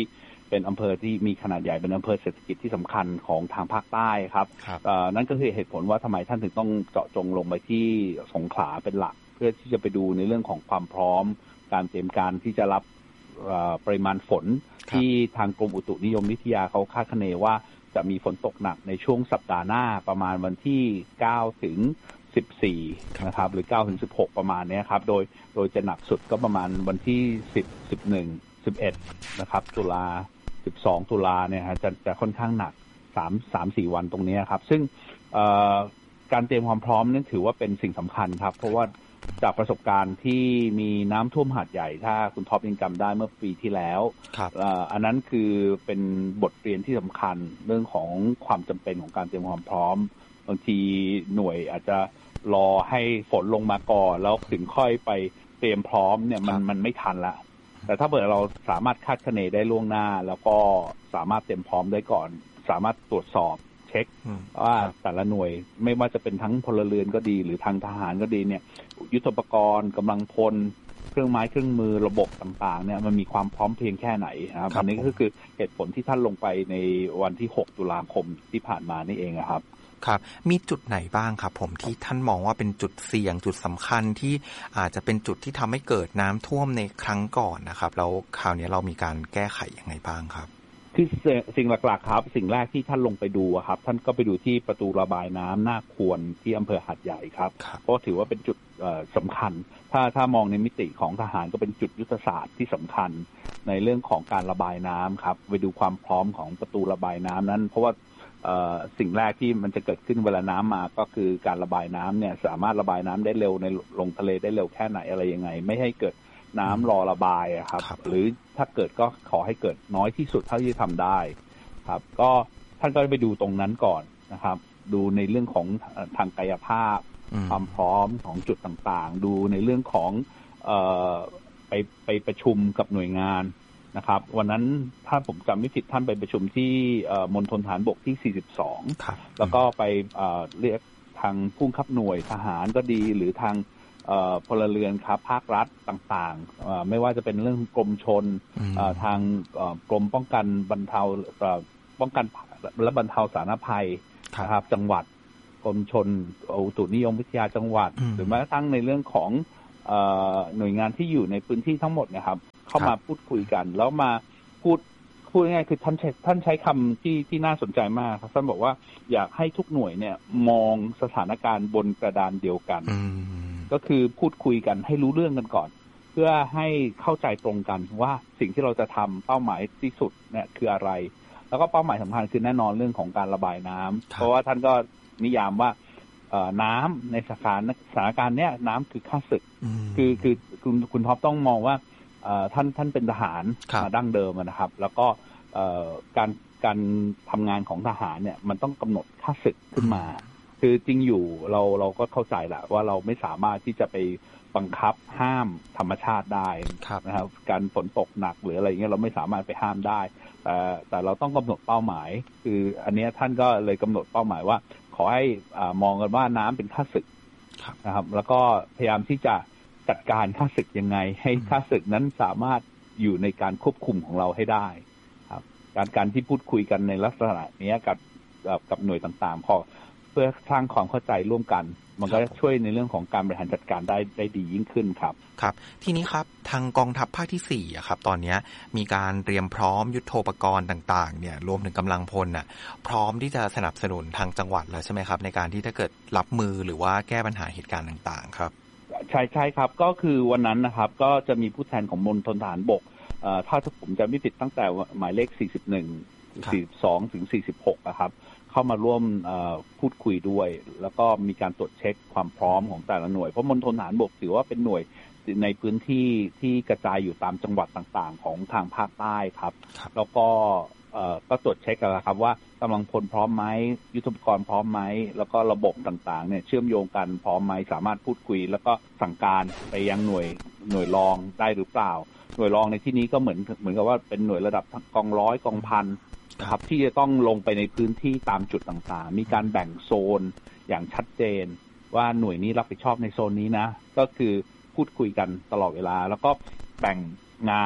เป็นอำเภอที่มีขนาดใหญ่เป็นอำเภอเศรษฐกิจที่สำคัญของทางภาคใต้ครับนั่นก็คือเหตุผลว่าทำไมท่านถึงต้องเจาะจงลงไปที่สงขลาเป็นหลักเพื่อที่จะไปดูในเรื่องของความพร้อมการเตรียมการที่จะรับปริมาณฝนที่ทางกรมอุตุนิยมวิทยาเขาคาดคะเนว่าจะมีฝนตกหนักในช่วงสัปดาห์หน้าประมาณวันที่เก้าถึงสิบสี่นะครับหรือเก้าถึงสิบหกประมาณนี้ครับโดยโดยจะหนักสุดก็ประมาณวันที่สิบ สิบเอ็ด สิบเอ็ดนะครับตุลาสิบสองตุลาเนี่ยฮะจะจะค่อนข้างหนักสาม สาม สี่วันตรงนี้ครับซึ่งการเตรียมความพร้อมนี่ถือว่าเป็นสิ่งสำคัญครับเพราะว่าจากประสบการณ์ที่มีน้ำท่วมหาดใหญ่ถ้าคุณท็อปยังจำได้เมื่อปีที่แล้วอันนั้นคือเป็นบทเรียนที่สำคัญเรื่องของความจำเป็นของการเตรียมความพร้อมบางทีหน่วยอาจจะรอให้ฝนลงมาก่อนแล้วถึงค่อยไปเตรียมพร้อมเนี่ยมันมันไม่ทันละแต่ถ้าเกิดเราสามารถคาดคะเนได้ล่วงหน้าแล้วก็สามารถเตรียมพร้อมได้ก่อนสามารถตรวจสอบเช็คว่าแต่ละหน่วยไม่ว่าจะเป็นทั้งพลเรือนก็ดีหรือทางทหารก็ดีเนี่ยยุทโธปกรณ์กำลังพลเครื่องไม้เครื่องมือระบบต่างๆเนี่ยมันมีความพร้อมเพรียงแค่ไหนครับอันนี้ก็คือเหตุผลที่ท่านลงไปในวันที่หกตุลาคมที่ผ่านมานี่เองครับครับมีจุดไหนบ้างครับผมที่ท่านมองว่าเป็นจุดเสี่ยงจุดสำคัญที่อาจจะเป็นจุดที่ทำให้เกิดน้ำท่วมในครั้งก่อนนะครับแล้วคราวนี้เรามีการแก้ไขยังไงบ้างครับคือสิ่งหลักๆครับสิ่งแรกที่ท่านลงไปดูครับท่านก็ไปดูที่ประตูระบายน้ำหน้าควรที่อำเภอหาดใหญ่ครับเพราะถือว่าเป็นจุดสำคัญถ้าถ้ามองในมิติของทหารก็เป็นจุดยุทธศาสตร์ที่สำคัญในเรื่องของการระบายน้ำครับไปดูความพร้อมของประตูระบายน้ำนั้นเพราะว่าสิ่งแรกที่มันจะเกิดขึ้นเวลาน้ำมาก็คือการระบายน้ำเนี่ยสามารถระบายน้ำได้เร็วในลงทะเลได้เร็วแค่ไหนอะไรยังไงไม่ให้เกิดน้ำรอระบายครับหรือถ้าเกิดก็ขอให้เกิดน้อยที่สุดเท่าที่ทำได้ครับก็ท่านก็ไปดูตรงนั้นก่อนนะครับดูในเรื่องของทางกายภาพความพร้อมของจุดต่างๆดูในเรื่องของเอ่อไปไปประชุมกับหน่วยงานนะครับวันนั้นถ้าผมจำไม่ผิดท่านไปประชุมที่มณฑลฐานบกที่สี่สิบสองแล้วก็ไปเรียกทางผู้บังคับหน่วยทหารก็ดีหรือทางพลเรือนครับภาครัฐต่างๆไม่ว่าจะเป็นเรื่องกรมชนทางกรมป้องกันบรรเทาป้องกันและบรรเทาสาธารณภัยนะครับจังหวัดกรมชนอุตุนิยมวิทยาจังหวัดหรือแม้กระทั่งในเรื่องของหน่วยงานที่อยู่ในพื้นที่ทั้งหมดนะครับเข้ามาพูดคุยกันแล้วมาพูดพูดง่ายๆคือท่านใช้ท่านใช้คำที่ที่น่าสนใจมากครับท่านบอกว่าอยากให้ทุกหน่วยเนี่ยมองสถานการณ์บนกระดานเดียวกันก็คือพูดคุยกันให้รู้เรื่องกันก่อนเพื่อให้เข้าใจตรงกันว่าสิ่งที่เราจะทำเป้าหมายที่สุดเนี่ยคืออะไรแล้วก็เป้าหมายสำคัญคือแน่นอนเรื่องของการระบายน้ำเพราะว่าท่านก็นิยามว่าน้ำในสถานสถานการณ์เนี้ยน้ำคือข้าศึกคือคือคุณคุณท็อปต้องมองว่าท่านท่านเป็นทหารมาดั้งเดิมนะครับแล้วก็การการทำงานของทหารเนี่ยมันต้องกำหนดข้าศึกขึ้นมาคือจริงอยู่เราเราก็เข้าใจแหละว่าเราไม่สามารถที่จะไปบังคับห้ามธรรมชาติได้นะครับการฝนตกหนักหรืออะไรเงี้ยเราไม่สามารถไปห้ามได้แต่แต่เราต้องกำหนดเป้าหมายคืออันนี้ท่านก็เลยกำหนดเป้าหมายว่าขอให้มองกันว่าน้ำเป็นข้าศึกนะครับแล้วก็พยายามที่จะจัดการข้าศึกยังไงให้ข้าศึกนั้นสามารถอยู่ในการควบคุมของเราให้ได้ครับการการที่พูดคุยกันในลักษณะนี้กับกับหน่วยต่างๆพอเพื่อสร้างความเข้าใจร่วมกันมันก็จะช่วยในเรื่องของการบริหารจัดการได้ได้ดียิ่งขึ้นครับครับทีนี้ครับทางกองทัพภาคที่สี่อะครับตอนนี้มีการเตรียมพร้อมยุทโธปกรณ์ต่างๆเนี่ยรวมถึงกำลังพลน่ะพร้อมที่จะสนับสนุนทางจังหวัดแล้วใช่ไหมครับในการที่ถ้าเกิดรับมือหรือว่าแก้ปัญหาเหตุการณ์ต่างๆครับใช่ใช่ครับก็คือวันนั้นนะครับก็จะมีผู้แทนของมณฑลทหารบกถ้าผมจะไม่ผิดตั้งแต่หมายเลขสี่สิบเอ็ด สี่สิบสองถึงสี่สิบหกนะครับเข้ามาร่วมพูดคุยด้วยแล้วก็มีการตรวจเช็คความพร้อมของแต่ละหน่วยเพราะมณฑลทหารบกถือว่าเป็นหน่วยในพื้นที่ที่กระจายอยู่ตามจังหวัดต่างๆของทางภาคใต้ครับแล้วก็ก็ตรวจเช็คกันแล้วครับว่ากำลังพลพร้อมไหมยุทโธปกรณ์พร้อมไหมแล้วก็ระบบต่างๆเนี่ยเชื่อมโยงกันพร้อมไหมสามารถพูดคุยแล้วก็สั่งการไปยังหน่วยหน่วยรองได้หรือเปล่าหน่วยรองในที่นี้ก็เหมือนเหมือนกับว่าเป็นหน่วยระดับกองร้อยกองพันครับที่จะต้องลงไปในพื้นที่ตามจุดต่างๆมีการแบ่งโซนอย่างชัดเจนว่าหน่วยนี้รับผิดชอบในโซนนี้นะก็คือพูดคุยกันตลอดเวลาแล้วก็แบ่งงาน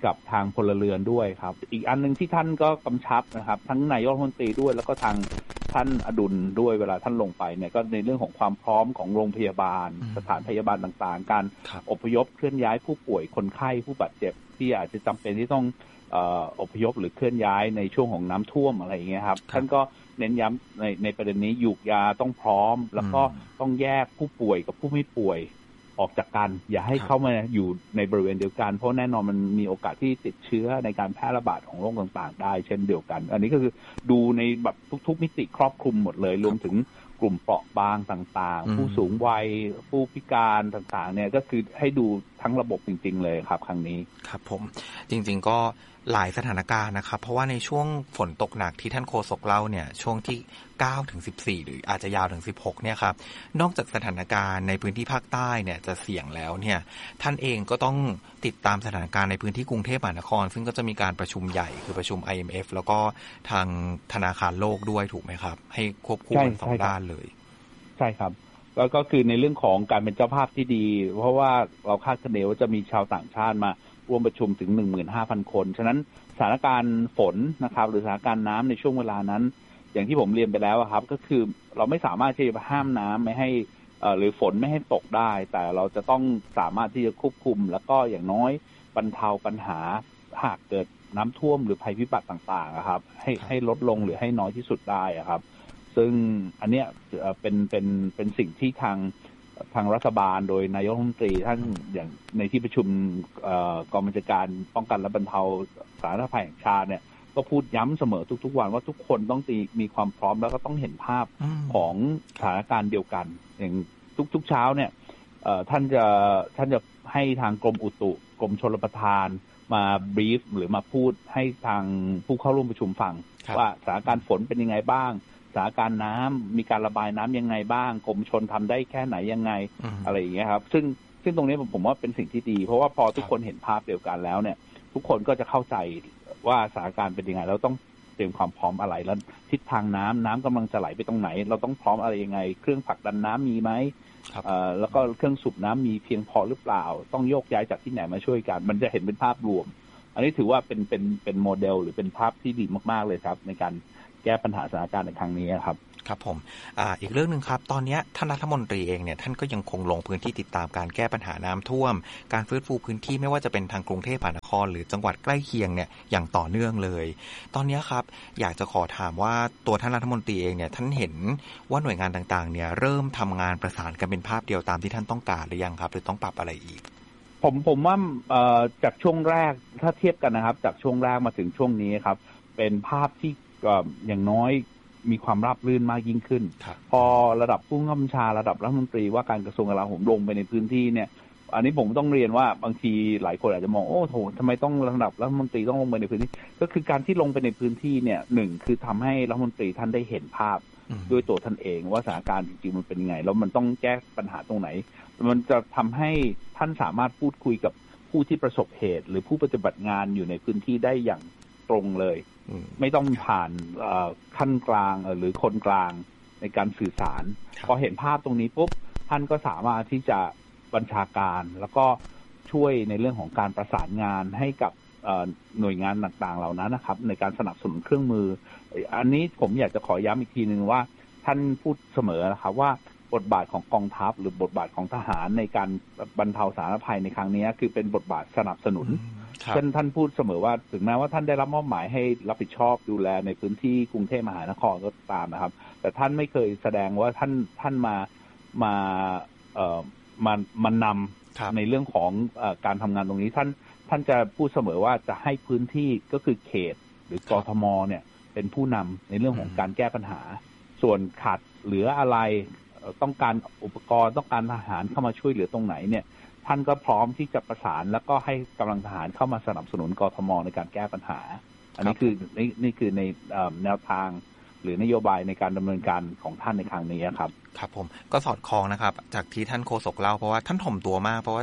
กับทางพลเรือนด้วยครับอีกอันนึงที่ท่านก็กำชับนะครับทั้งนายกรัฐมนตรีด้วยแล้วก็ทางท่านอดุลด้วยเวลาท่านลงไปเนี่ยก็ในเรื่องของความพร้อมของโรงพยาบาลสถานพยาบาลต่างๆการอพยพเคลื่อนย้ายผู้ป่วยคนไข้ผู้บาดเจ็บที่อาจจะจำเป็นที่ต้องเอ่ออพยพหรือเคลื่อนย้ายในช่วงของน้ำท่วมอะไรอย่างเงี้ยครับท่านก็เน้นย้ำในในประเด็นนี้หยูกยาต้องพร้อมแล้วก็ต้องแยกผู้ป่วยกับผู้ไม่ป่วยออกจากกันอย่าให้เข้ามาอยู่ในบริเวณเดียวกันเพราะแน่นอนมันมีโอกาสที่ติดเชื้อในการแพร่ระบาดของโรคต่างๆได้เช่นเดียวกันอันนี้ก็คือดูในแบบทุกๆมิติครอบคลุมหมดเลยรวมถึงกลุ่มเปราะบางต่างๆผู้สูงวัยผู้พิการต่างๆเนี่ยก็คือให้ดูทั้งระบบจริงๆเลยครับครั้งนี้ครับผมจริงๆก็หลายสถานการณ์นะครับเพราะว่าในช่วงฝนตกหนักที่ท่านโฆษกเล่าเนี่ยช่วงที่เก้าถึงสิบสี่หรืออาจจะยาวถึงสิบหกเนี่ยครับนอกจากสถานการณ์ในพื้นที่ภาคใต้เนี่ยจะเสี่ยงแล้วเนี่ยท่านเองก็ต้องติดตามสถานการณ์ในพื้นที่กรุงเทพมหานครซึ่งก็จะมีการประชุมใหญ่คือประชุม ไอ เอ็ม เอฟ แล้วก็ทางธนาคารโลกด้วยถูกไหมครับให้ควบคู่กันสองด้านเลยใช่ครับแล้วก็คือในเรื่องของการเป็นเจ้าภาพที่ดีเพราะว่าเราคาดคะเนว่าจะมีชาวต่างชาติมาร่วมประชุมถึง หนึ่งหมื่นห้าพัน คนฉะนั้นสถานการณ์ฝนนะครับหรือสถานการณ์น้ำในช่วงเวลานั้นอย่างที่ผมเรียนไปแล้วครับก็คือเราไม่สามารถที่จะห้ามน้ำไม่ให้หรือฝนไม่ให้ตกได้แต่เราจะต้องสามารถที่จะควบคุมแล้วก็อย่างน้อยบรรเทาปัญหาหากเกิดน้ำท่วมหรือภัยพิบัติต่างๆครับให้ให้ลดลงหรือให้น้อยที่สุดได้ครับซึ่งอันเนี้ยเป็นเป็นเป็นสิ่งที่ทางทางรัฐบาลโดยนายกรัฐมนตรีท่านอย่างในที่ประชุมกองบัญชาการป้องกันและบรรเทาสาธารณภัยแห่งชาติเนี่ยก็พูดย้ำเสมอทุกๆวันว่าทุกคนต้องมีความพร้อมแล้วก็ต้องเห็นภาพของสถานการณ์เดียวกันอย่างทุกๆเช้าเนี่ยท่านจะท่านจะให้ทางกรมอุตุกรมชลประทานมาบรีฟหรือมาพูดให้ทางผู้เข้าร่วมประชุมฟังว่าสถานการณ์ฝนเป็นยังไงบ้างสถานการณ์น้ำมีการระบายน้ำยังไงบ้างกรมชลทำได้แค่ไหนยังไง อ, อะไรอย่างเงี้ยครับซึ่งซึ่งตรงนี้ผมว่าเป็นสิ่งที่ดีเพราะว่าพอทุกคนเห็นภาพเดียวกันแล้วเนี่ยทุกคนก็จะเข้าใจว่าสถานการณ์เป็นยังไงแล้วต้องเตรียมความพร้อมอะไรแล้วทิศทางน้ำน้ำกำลังจะไหลไปตรงไหนเราต้องพร้อมอะไรยังไงเครื่องผลักดันน้ำมีไหมแล้วก็เครื่องสูบน้ำมีเพียงพอหรือเปล่าต้องโยกย้ายจากที่ไหนมาช่วยกันมันจะเห็นเป็นภาพรวมอันนี้ถือว่าเป็นเป็นเป็นโมเดลหรือเป็นภาพที่ดีมากๆเลยครับในการแก้ปัญหาสถานการณ์ในครั้งนี้ครับครับผม อ, อีกเรื่องนึงครับตอนนี้ท่านรัฐมนตรีเองเนี่ยท่านก็ยังคงลงพื้นที่ติดตามการแก้ปัญหาน้ำท่วมการฟื้นฟูพื้นที่ไม่ว่าจะเป็นทางกรุงเทพมหานครหรือจังหวัดใกล้เคียงเนี่ยอย่างต่อเนื่องเลยตอนนี้ครับอยากจะขอถามว่าตัวท่านรัฐมนตรีเองเนี่ยท่านเห็นว่าหน่วยงานต่างๆเนี่ยเริ่มทำงานประสานกันเป็นภาพเดียวตามที่ท่านต้องการหรือยังครับหรือต้องปรับอะไรอีกผมผมว่าจากช่วงแรกถ้าเทียบกันนะครับจากช่วงแรกมาถึงช่วงนี้ครับเป็นภาพที่อย่างน้อยมีความราบรื่นมากยิ่งขึ้นพอระดับผู้บัญชาระดับรัฐมนตรีว่าการกระทรวงกลาโหมลงไปในพื้นที่เนี่ยอันนี้ผมต้องเรียนว่าบางทีหลายคนอาจจะมองโอ้โหทำไมต้องระดับรัฐมนตรีต้องลงไปในพื้นที่ก็คือการที่ลงไปในพื้นที่เนี่ยหนึ่งคือทำให้รัฐมนตรีท่านได้เห็นภาพด้วยตัวท่านเองว่าสถานการณ์จริงๆมันเป็นยังไงแล้วมันต้องแก้ปัญหาตรงไหนมันจะทำให้ท่านสามารถพูดคุยกับผู้ที่ประสบเหตุหรือผู้ปฏิบัติงานอยู่ในพื้นที่ได้อย่างตรงเลยไม่ต้องผ่านขั้นกลางหรือคนกลางในการสื่อสารพอเห็นภาพตรงนี้ปุ๊บท่านก็สามารถที่จะบัญชาการแล้วก็ช่วยในเรื่องของการประสานงานให้กับหน่วยงานต่างๆเหล่านั้นนะครับในการสนับสนุนเครื่องมืออันนี้ผมอยากจะขอย้ำอีกทีนึงว่าท่านพูดเสมอนะครับว่าบทบาทของกองทัพหรือบทบาทของทหารในการบรรเทาสาธารณภัยในครั้งนี้คือเป็นบทบาทสนับสนุนเช่นท่านพูดเสมอว่าถึงแม้ว่าท่านได้รับมอบหมายให้รับผิดชอบดูแลในพื้นที่กรุงเทพมหานครก็ตามนะครับแต่ท่านไม่เคยแสดงว่าท่านท่านมามาเอ่อมามานำในเรื่องของเอ่อการทำงานตรงนี้ท่านท่านจะพูดเสมอว่าจะให้พื้นที่ก็คือเขตหรือกทมเนี่ยเป็นผู้นำในเรื่องของการแก้ปัญหาส่วนขาดเหลืออะไรต้องการอุปกรณ์ต้องการทหารเข้ามาช่วยเหลือตรงไหนเนี่ยท่านก็พร้อมที่จะประสานแล้วก็ให้กำลังทหารเข้ามาสนับสนุนกทมในการแก้ปัญหาอันนี้คือนี่นี่คือในแนวทางหรือนโยบายในการดำเนินการของท่านในครั้งนี้ครับครับผมก็สอดคล้องนะครับจากที่ท่านโฆษกเล่าเพราะว่าท่านถ่อมตัวมากเพราะว่าจาก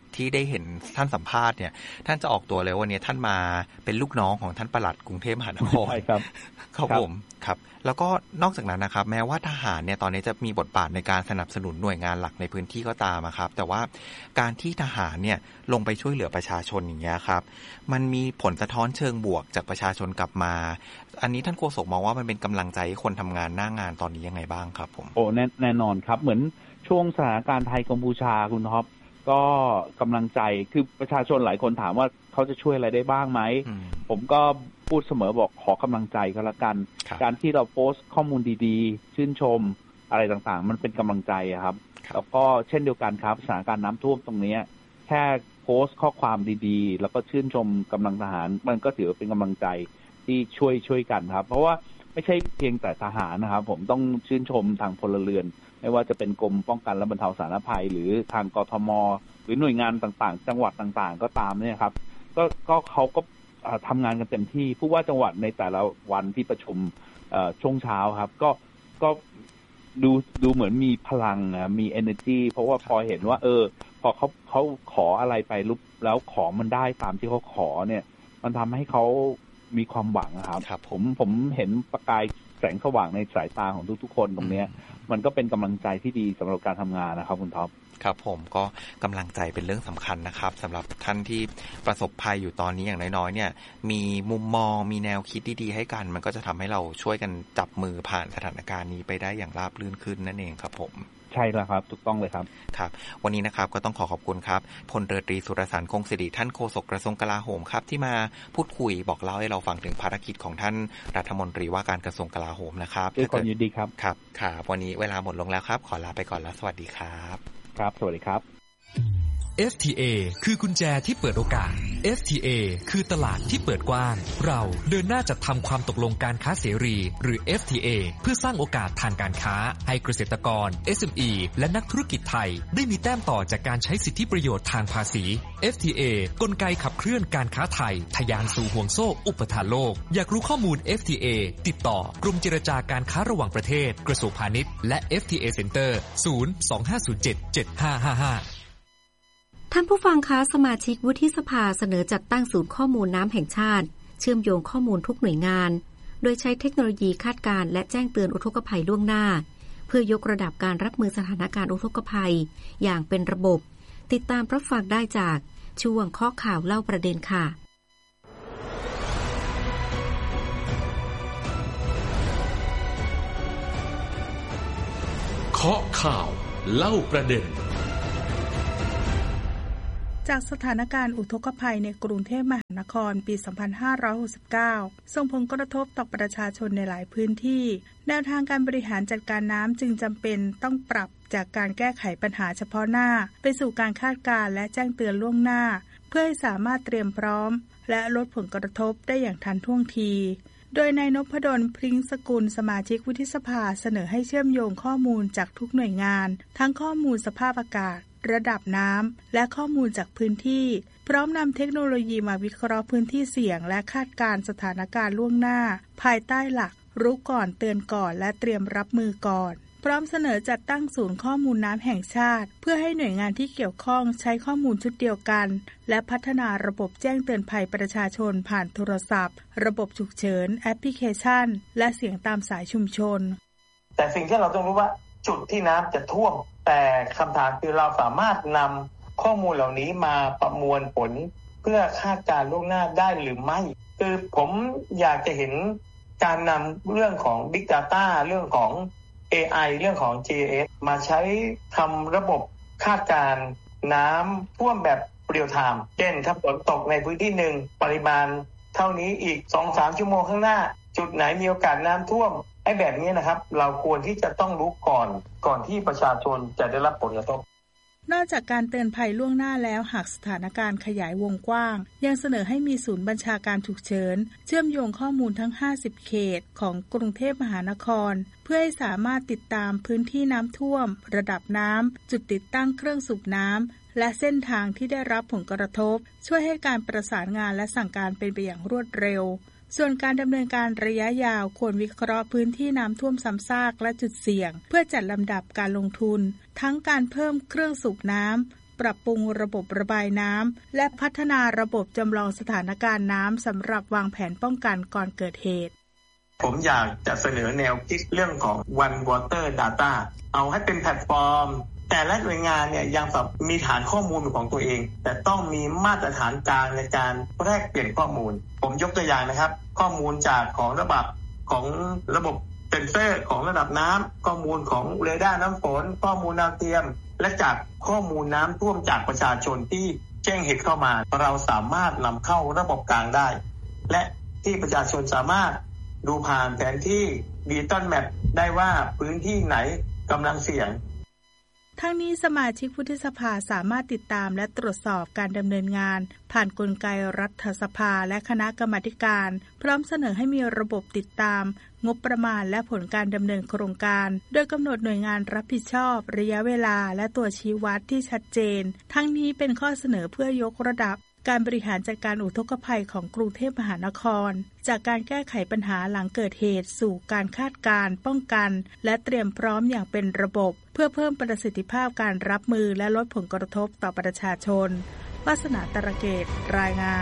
ที่ได้เห็นท่านสัมภาษณ์เนี่ยท่านจะออกตัวเลยวันนี้ท่านมาเป็นลูกน้องของท่านปลัดกรุงเทพมหานครใช่ครับครับผมครับแล้วก็นอกจากนั้นนะครับแม้ว่าทหารเนี่ยตอนนี้จะมีบทบาทในการสนับสนุนหน่วยงานหลักในพื้นที่ก็ตามครับแต่ว่าการที่ทหารเนี่ยลงไปช่วยเหลือประชาชนอย่างเงี้ยครับมันมีผลสะท้อนเชิงบวกจากประชาชนกลับมาอันนี้ท่านโฆษกมองว่ามันเป็นกำลังใจให้คนทำงานหน้างานตอนนี้ยังไงบ้างครับผมโอ้แน่นอนครับเหมือนช่วงสถานการณ์ไทยกัมพูชาคุณท็อปก็กำลังใจคือประชาชนหลายคนถามว่าเขาจะช่วยอะไรได้บ้างไหมผมก็พูดเสมอบอกขอกำลังใจก็แล้วกันการที่เราโพสต์ข้อมูลดีๆชื่นชมอะไรต่างๆมันเป็นกำลังใจครับแล้วก็เช่นเดียวกันครับสถานการณ์น้ำท่วมตรงนี้แค่โพสต์ข้อความดีๆแล้วก็ชื่นชมกำลังทหารมันก็ถือว่าเป็นกำลังใจที่ช่วยช่วยกันครับเพราะว่าไม่ใช่เพียงแต่ทหารนะครับผมต้องชื่นชมทางพลเรือนไม่ว่าจะเป็นกรมป้องกันและบรรเทาสาธารณภัยหรือทางกทมหรือหน่วยงานต่างๆจังหวัดต่างๆก็ตามเนี่ยครับก็ก็เขาก็ทำงานกันเต็มที่ผู้ว่าจังหวัดในแต่ละวันที่ประชุมช่วงเช้าครับก็ก็ดูดูเหมือนมีพลังมี energy เพราะว่าพอเห็นว่าเออพอเขาเขาขออะไรไปลุกแล้วของมันได้ตามที่เขาขอเนี่ยมันทำให้เขามีความหวังครับผมผมเห็นประกายแสงสว่างในสายตาของทุกๆคนตรงนี้มันก็เป็นกำลังใจที่ดีสำหรับการทำงานนะครับคุณท็อปครับผมก็กำลังใจเป็นเรื่องสำคัญนะครับสำหรับท่านที่ประสบภัยอยู่ตอนนี้อย่างน้อยๆเนี่ยมีมุมมองมีแนวคิดดีๆให้กันมันก็จะทำให้เราช่วยกันจับมือผ่านสถานการณ์นี้ไปได้อย่างราบรื่นขึ้นนั่นเองครับผมใช่แล้วครับถูกต้องเลยครับครับวันนี้นะครับก็ต้องขอขอบคุณครับพลเรือตรีสุรสารคงศิริท่านโฆษกกระทรวงกลาโหมครับที่มาพูดคุยบอกเล่าให้เราฟังถึงภารกิจของท่านรัฐมนตรีว่าการกระทรวงกลาโหมนะครับด้วยความยินดีครับครับครับวันนี้เวลาหมดลงแล้วครับขอลาไปก่อนแล้วสวัสดีครับครับสวัสดีครับเอฟ ที เอ คือกุญแจที่เปิดโอกาส เอฟ ที เอ คือตลาดที่เปิดกว้างเราเดินหน้าจัดทำความตกลงการค้าเสรีหรือ เอฟ ที เอ เพื่อสร้างโอกาสทางการค้าให้เกษตรกร เอส เอ็ม อี และนักธุรกิจไทยได้มีแต้มต่อจากการใช้สิทธิประโยชน์ทางภาษี เอฟ ที เอ กลไกขับเคลื่อนการค้าไทยทะยานสู่ห่วงโซ่อุปทานโลกอยากรู้ข้อมูล เอฟ ที เอ ติดต่อกรมเจรจาการค้าระหว่างประเทศกระทรวงพาณิชย์และ เอฟ ที เอ Center ศูนย์ สอง ห้า ศูนย์ เจ็ด เจ็ด ห้า ห้า ห้าท่านผู้ฟังคะสมาชิกวุฒิสภาเสนอจัดตั้งศูนย์ข้อมูลน้ำแห่งชาติเชื่อมโยงข้อมูลทุกหน่วยงานโดยใช้เทคโนโลยีคาดการณ์และแจ้งเตือนอุทกภัยล่วงหน้าเพื่อยกระดับการรับมือสถานการณ์อุทกภัยอย่างเป็นระบบติดตามรับฟังได้จากช่วงข้อข่าวเล่าประเด็นค่ะเคาะข่าวเล่าประเด็นจากสถานการณ์อุทกภัยในกรุงเทพมหานครปี สองพันห้าร้อยหกสิบเก้า ส่งผลกระทบต่อประชาชนในหลายพื้นที่แนวทางการบริหารจัดการน้ำจึงจำเป็นต้องปรับจากการแก้ไขปัญหาเฉพาะหน้าไปสู่การคาดการณ์และแจ้งเตือนล่วงหน้าเพื่อให้สามารถเตรียมพร้อมและลดผลกระทบได้อย่างทันท่วงทีโดยนายนพดล พริ้งสกุลสมาชิกวุฒิสภาเสนอให้เชื่อมโยงข้อมูลจากทุกหน่วยงานทั้งข้อมูลสภาพอากาศระดับน้ำและข้อมูลจากพื้นที่พร้อมนำเทคโนโลยีมาวิเคราะห์พื้นที่เสี่ยงและคาดการณ์สถานการณ์ล่วงหน้าภายใต้หลักรู้ก่อนเตือนก่อนและเตรียมรับมือก่อนพร้อมเสนอจัดตั้งศูนย์ข้อมูลน้ำแห่งชาติเพื่อให้หน่วยงานที่เกี่ยวข้องใช้ข้อมูลชุดเดียวกันและพัฒนาระบบแจ้งเตือนภัยประชาชนผ่านโทรศัพท์ระบบฉุกเฉินแอปพลิเคชันและเสียงตามสายชุมชนแต่สิ่งที่เราต้องรู้ว่าจุดที่น้ำจะท่วมแต่คำถามคือเราสามารถนำข้อมูลเหล่านี้มาประมวลผลเพื่อคาดการณ์ล่วงหน้าได้หรือไม่คือผมอยากจะเห็นการนำเรื่องของ Big Data เรื่องของ เอ ไอ เรื่องของ จี เอส มาใช้ทำระบบคาดการณ์น้ำท่วมแบบเรียลไทม์เช่นถ้าฝนตกในพื้นที่หนึ่งปริมาณเท่านี้อีก สองถึงสาม ชั่วโมงข้างหน้าจุดไหนมีโอกาสน้ำท่วมไอ้แบบนี้นะครับเราควรที่จะต้องรู้ก่อนก่อนที่ประชาชนจะได้รับผลกระทบนอกจากการเตือนภัยล่วงหน้าแล้วหากสถานการณ์ขยายวงกว้างยังเสนอให้มีศูนย์บัญชาการฉุกเฉินเชื่อมโยงข้อมูลทั้งห้าสิบเขตของกรุงเทพมหานครเพื่อให้สามารถติดตามพื้นที่น้ำท่วมระดับน้ำจุดติดตั้งเครื่องสูบน้ำและเส้นทางที่ได้รับผลกระทบช่วยให้การประสานงานและสั่งการเป็นไปอย่างรวดเร็วส่วนการดำเนินการระยะยาวควรวิเคราะห์พื้นที่น้ำท่วมซ้ำซากและจุดเสี่ยงเพื่อจัดลำดับการลงทุนทั้งการเพิ่มเครื่องสูบน้ำปรับปรุงระบบระบายน้ำและพัฒนาระบบจำลองสถานการณ์น้ำสำหรับวางแผนป้องกันก่อนเกิดเหตุผมอยากจะเสนอแนวคิดเรื่องของ One Water Data เอาให้เป็นแพลตฟอร์มแต่ละหน่วยงานเนี่ยยังมีฐานข้อมูลของตัวเองแต่ต้องมีมาตรฐานกลางในการแลกเปลี่ยนข้อมูลผมยกตัวอย่างนะครับข้อมูลจากของระบบของระบบเซ็นเซอร์ของระดับน้ำข้อมูลของเรดาร์น้ำฝนข้อมูลดาวเทียมและจากข้อมูลน้ำท่วมจากประชาชนที่แจ้งเหตุเข้ามาเราสามารถนำเข้าระบบกลางได้และที่ประชาชนสามารถดูผ่านแผนที่ดิจิตอลแมปได้ว่าพื้นที่ไหนกำลังเสี่ยงทั้งนี้สมาชิกวุฒิสภาสามารถติดตามและตรวจสอบการดำเนินงานผ่านกลไกรัฐสภาและคณะกรรมาธิการพร้อมเสนอให้มีระบบติดตามงบประมาณและผลการดำเนินโครงการโดยกำหนดหน่วยงานรับผิดชอบระยะเวลาและตัวชี้วัดที่ชัดเจนทั้งนี้เป็นข้อเสนอเพื่อยกระดับการบริหารจัดการอุทกภัยของกรุงเทพมหานครจากการแก้ไขปัญหาหลังเกิดเหตุสู่การคาดการณ์ป้องกันและเตรียมพร้อมอย่างเป็นระบบเพื่อเพิ่มประสิทธิภาพการรับมือและลดผลกระทบต่อประชาชนวาสนาตระเกตรายงาน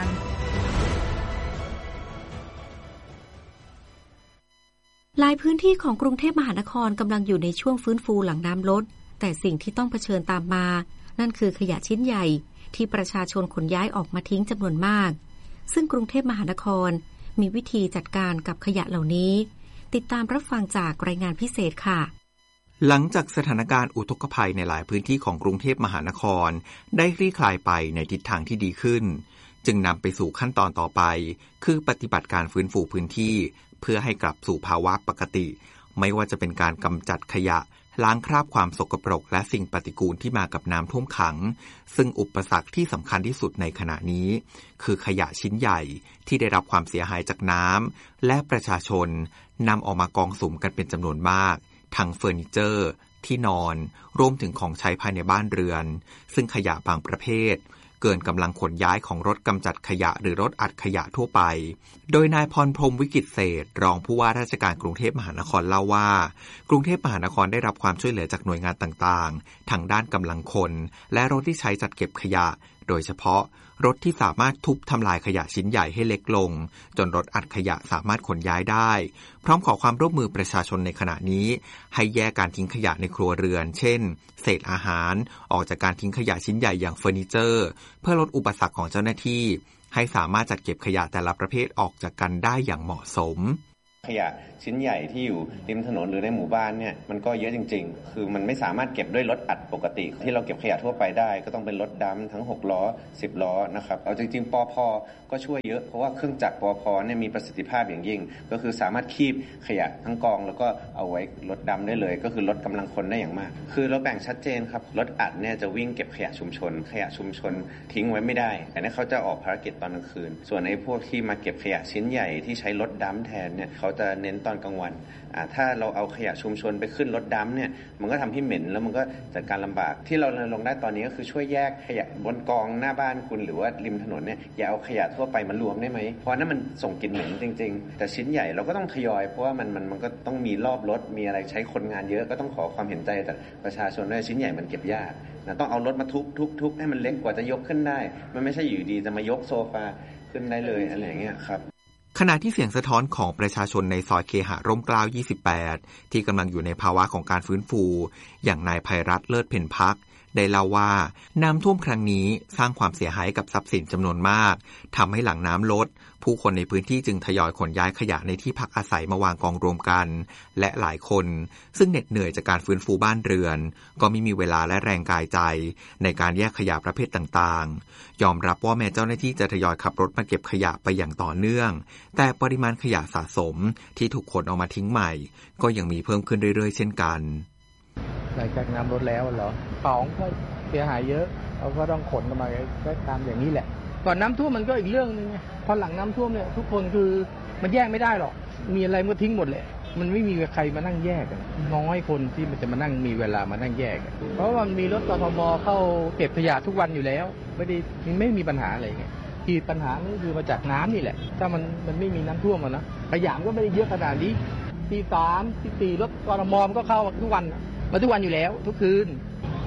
หลายพื้นที่ของกรุงเทพมหานครกำลังอยู่ในช่วงฟื้นฟูหลังน้ำลดแต่สิ่งที่ต้องเผชิญตามมานั่นคือขยะชิ้นใหญ่ที่ประชาชนขนย้ายออกมาทิ้งจำนวนมากซึ่งกรุงเทพมหานครมีวิธีจัดการกับขยะเหล่านี้ติดตามรับฟังจากรายงานพิเศษค่ะหลังจากสถานการณ์อุทกภัยในหลายพื้นที่ของกรุงเทพมหานครได้คลี่คลายไปในทิศทางที่ดีขึ้นจึงนำไปสู่ขั้นตอนต่อไปคือปฏิบัติการฟื้นฟูพื้นที่เพื่อให้กลับสู่ภาวะปกติไม่ว่าจะเป็นการกำจัดขยะล้างคราบความสกปรกและสิ่งปฏิกูลที่มากับน้ำท่วมขังซึ่งอุปสรรคที่สำคัญที่สุดในขณะนี้คือขยะชิ้นใหญ่ที่ได้รับความเสียหายจากน้ำและประชาชนนำออกมากองสุมกันเป็นจำนวนมากทั้งเฟอร์นิเจอร์ที่นอนรวมถึงของใช้ภายในบ้านเรือนซึ่งขยะบางประเภทเกินกำลังขนย้ายของรถกำจัดขยะหรือรถอัดขยะทั่วไปโดยนายพรพรหมวิกิตเศรษฐ์รองผู้ว่าราชการกรุงเทพมหานครเล่าว่ากรุงเทพมหานครได้รับความช่วยเหลือจากหน่วยงานต่างๆทั้งด้านกำลังคนและรถที่ใช้จัดเก็บขยะโดยเฉพาะรถที่สามารถทุบทำลายขยะชิ้นใหญ่ให้เล็กลงจนรถอัดขยะสามารถขนย้ายได้พร้อมขอความร่วมมือประชาชนในขณะนี้ให้แยกการทิ้งขยะในครัวเรือนเช่นเศษอาหารออกจากการทิ้งขยะชิ้นใหญ่อย่างเฟอร์นิเจอร์เพื่อลดอุปสรรคของเจ้าหน้าที่ให้สามารถจัดเก็บขยะแต่ละประเภทออกจากกันได้อย่างเหมาะสมขยะชิ้นใหญ่ที่อยู่ริมถนนหรือในหมู่บ้านเนี่ยมันก็เยอะจริงๆคือมันไม่สามารถเก็บด้วยรถอัดปกติที่เราเก็บขยะทั่วไปได้ก็ต้องเป็นรถดำทั้งหกล้อสิบล้อนะครับเอาจริงๆปพ.ก็ช่วยเยอะเพราะว่าเครื่องจักรปพ.เนี่ยมีประสิทธิภาพอย่างยิ่งก็คือสามารถคีบขยะทั้งกองแล้วก็เอาไว้รถดำได้เลยก็คือลดกำลังคนได้อย่างมากคือเราแบ่งชัดเจนครับรถอัดเนี่ยจะวิ่งเก็บขยะชุมชนขยะชุมชนทิ้งไว้ไม่ได้แต่เนี่ยเขาจะออกภารกิจตอนกลางคืนส่วนไอ้พวกที่มาเก็บขยะชิ้นใหญ่ที่ใช้รถดำแทนเนี่ยเขาจะเน้นตอนกลางวันถ้าเราเอาขยะชุมชนไปขึ้นรถดำเนี่ยมันก็ทำให้เหม็นแล้วมันก็จัดการลำบากที่เราลงได้ตอนนี้ก็คือช่วยแยกขยะบนกองหน้าบ้านคุณหรือว่าริมถนนเนี่ยอย่าเอาขยะทั่วไปมารวมได้ไหมเพราะนั้นมันส่งกลิ่นเหม็นจริงๆแต่ชิ้นใหญ่เราก็ต้องทยอยเพราะว่ามันมันมันก็ต้องมีรอบรถมีอะไรใช้คนงานเยอะก็ต้องขอความเห็นใจจากประชาชนด้วยชิ้นใหญ่มันเก็บยากนะต้องเอารถมาทุบทุบทุบให้มันเล็กกว่าจะยกขึ้นได้มันไม่ใช่อยู่ดีจะมายกโซฟาขึ้นได้เลยอะไรอย่างเงี้ยครับขณะที่เสียงสะท้อนของประชาชนในซอยเคหะร่มเกล้ายี่สิบแปดที่กำลังอยู่ในภาวะของการฟื้นฟูอย่างนายภัยรัตน์เลิศเพ็ญพักได้เล่าว่าน้ำท่วมครั้งนี้สร้างความเสียหายกับทรัพย์สินจำนวนมากทำให้หลังน้ำลดผู้คนในพื้นที่จึงทยอยขนย้ายขยะในที่พักอาศัยมาวางกองรวมกันและหลายคนซึ่งเหน็ดเหนื่อยจากการฟื้นฟูบ้านเรือนก็ไม่มีเวลาและแรงกายใจในการแยกขยะประเภทต่างๆยอมรับว่าแม้เจ้าหน้าที่จะทยอยขับรถมาเก็บขยะไปอย่างต่อเนื่องแต่ปริมาณขยะสะสมที่ถูกขนออกมาทิ้งใหม่ก็ยังมีเพิ่มขึ้นเรื่อยๆเช่นกันหลังจากน้ำลดแล้วเหรอของก็เสียหายเยอะเราก็ต้องขนออกมาก็ตามอย่างนี้แหละก่อนน้ำท่วมมันก็อีกเรื่องนึงไงพอหลังน้ำท่วมเนี่ยทุกคนคือมันแยกไม่ได้หรอกมีอะไรมันก็ทิ้งหมดแหละมันไม่มีใครมานั่งแยกกันน้อยคนที่มันจะมานั่งมีเวลามานั่งแยกกันเพราะว่ามันมีรถกทมเข้าเก็บขยะทุกวันอยู่แล้วไม่ได้ไม่มีปัญหาอะไรไงที่ปัญหานี่คือมาจากน้ำนี่แหละถ้ามันมันไม่มีน้ำท่วมนะขยะก็ไม่ได้เยอะขนาดนี้ตีสามตีสี่รถกทมก็เข้าทุกวันมาทุกวันอยู่แล้วทุกคืน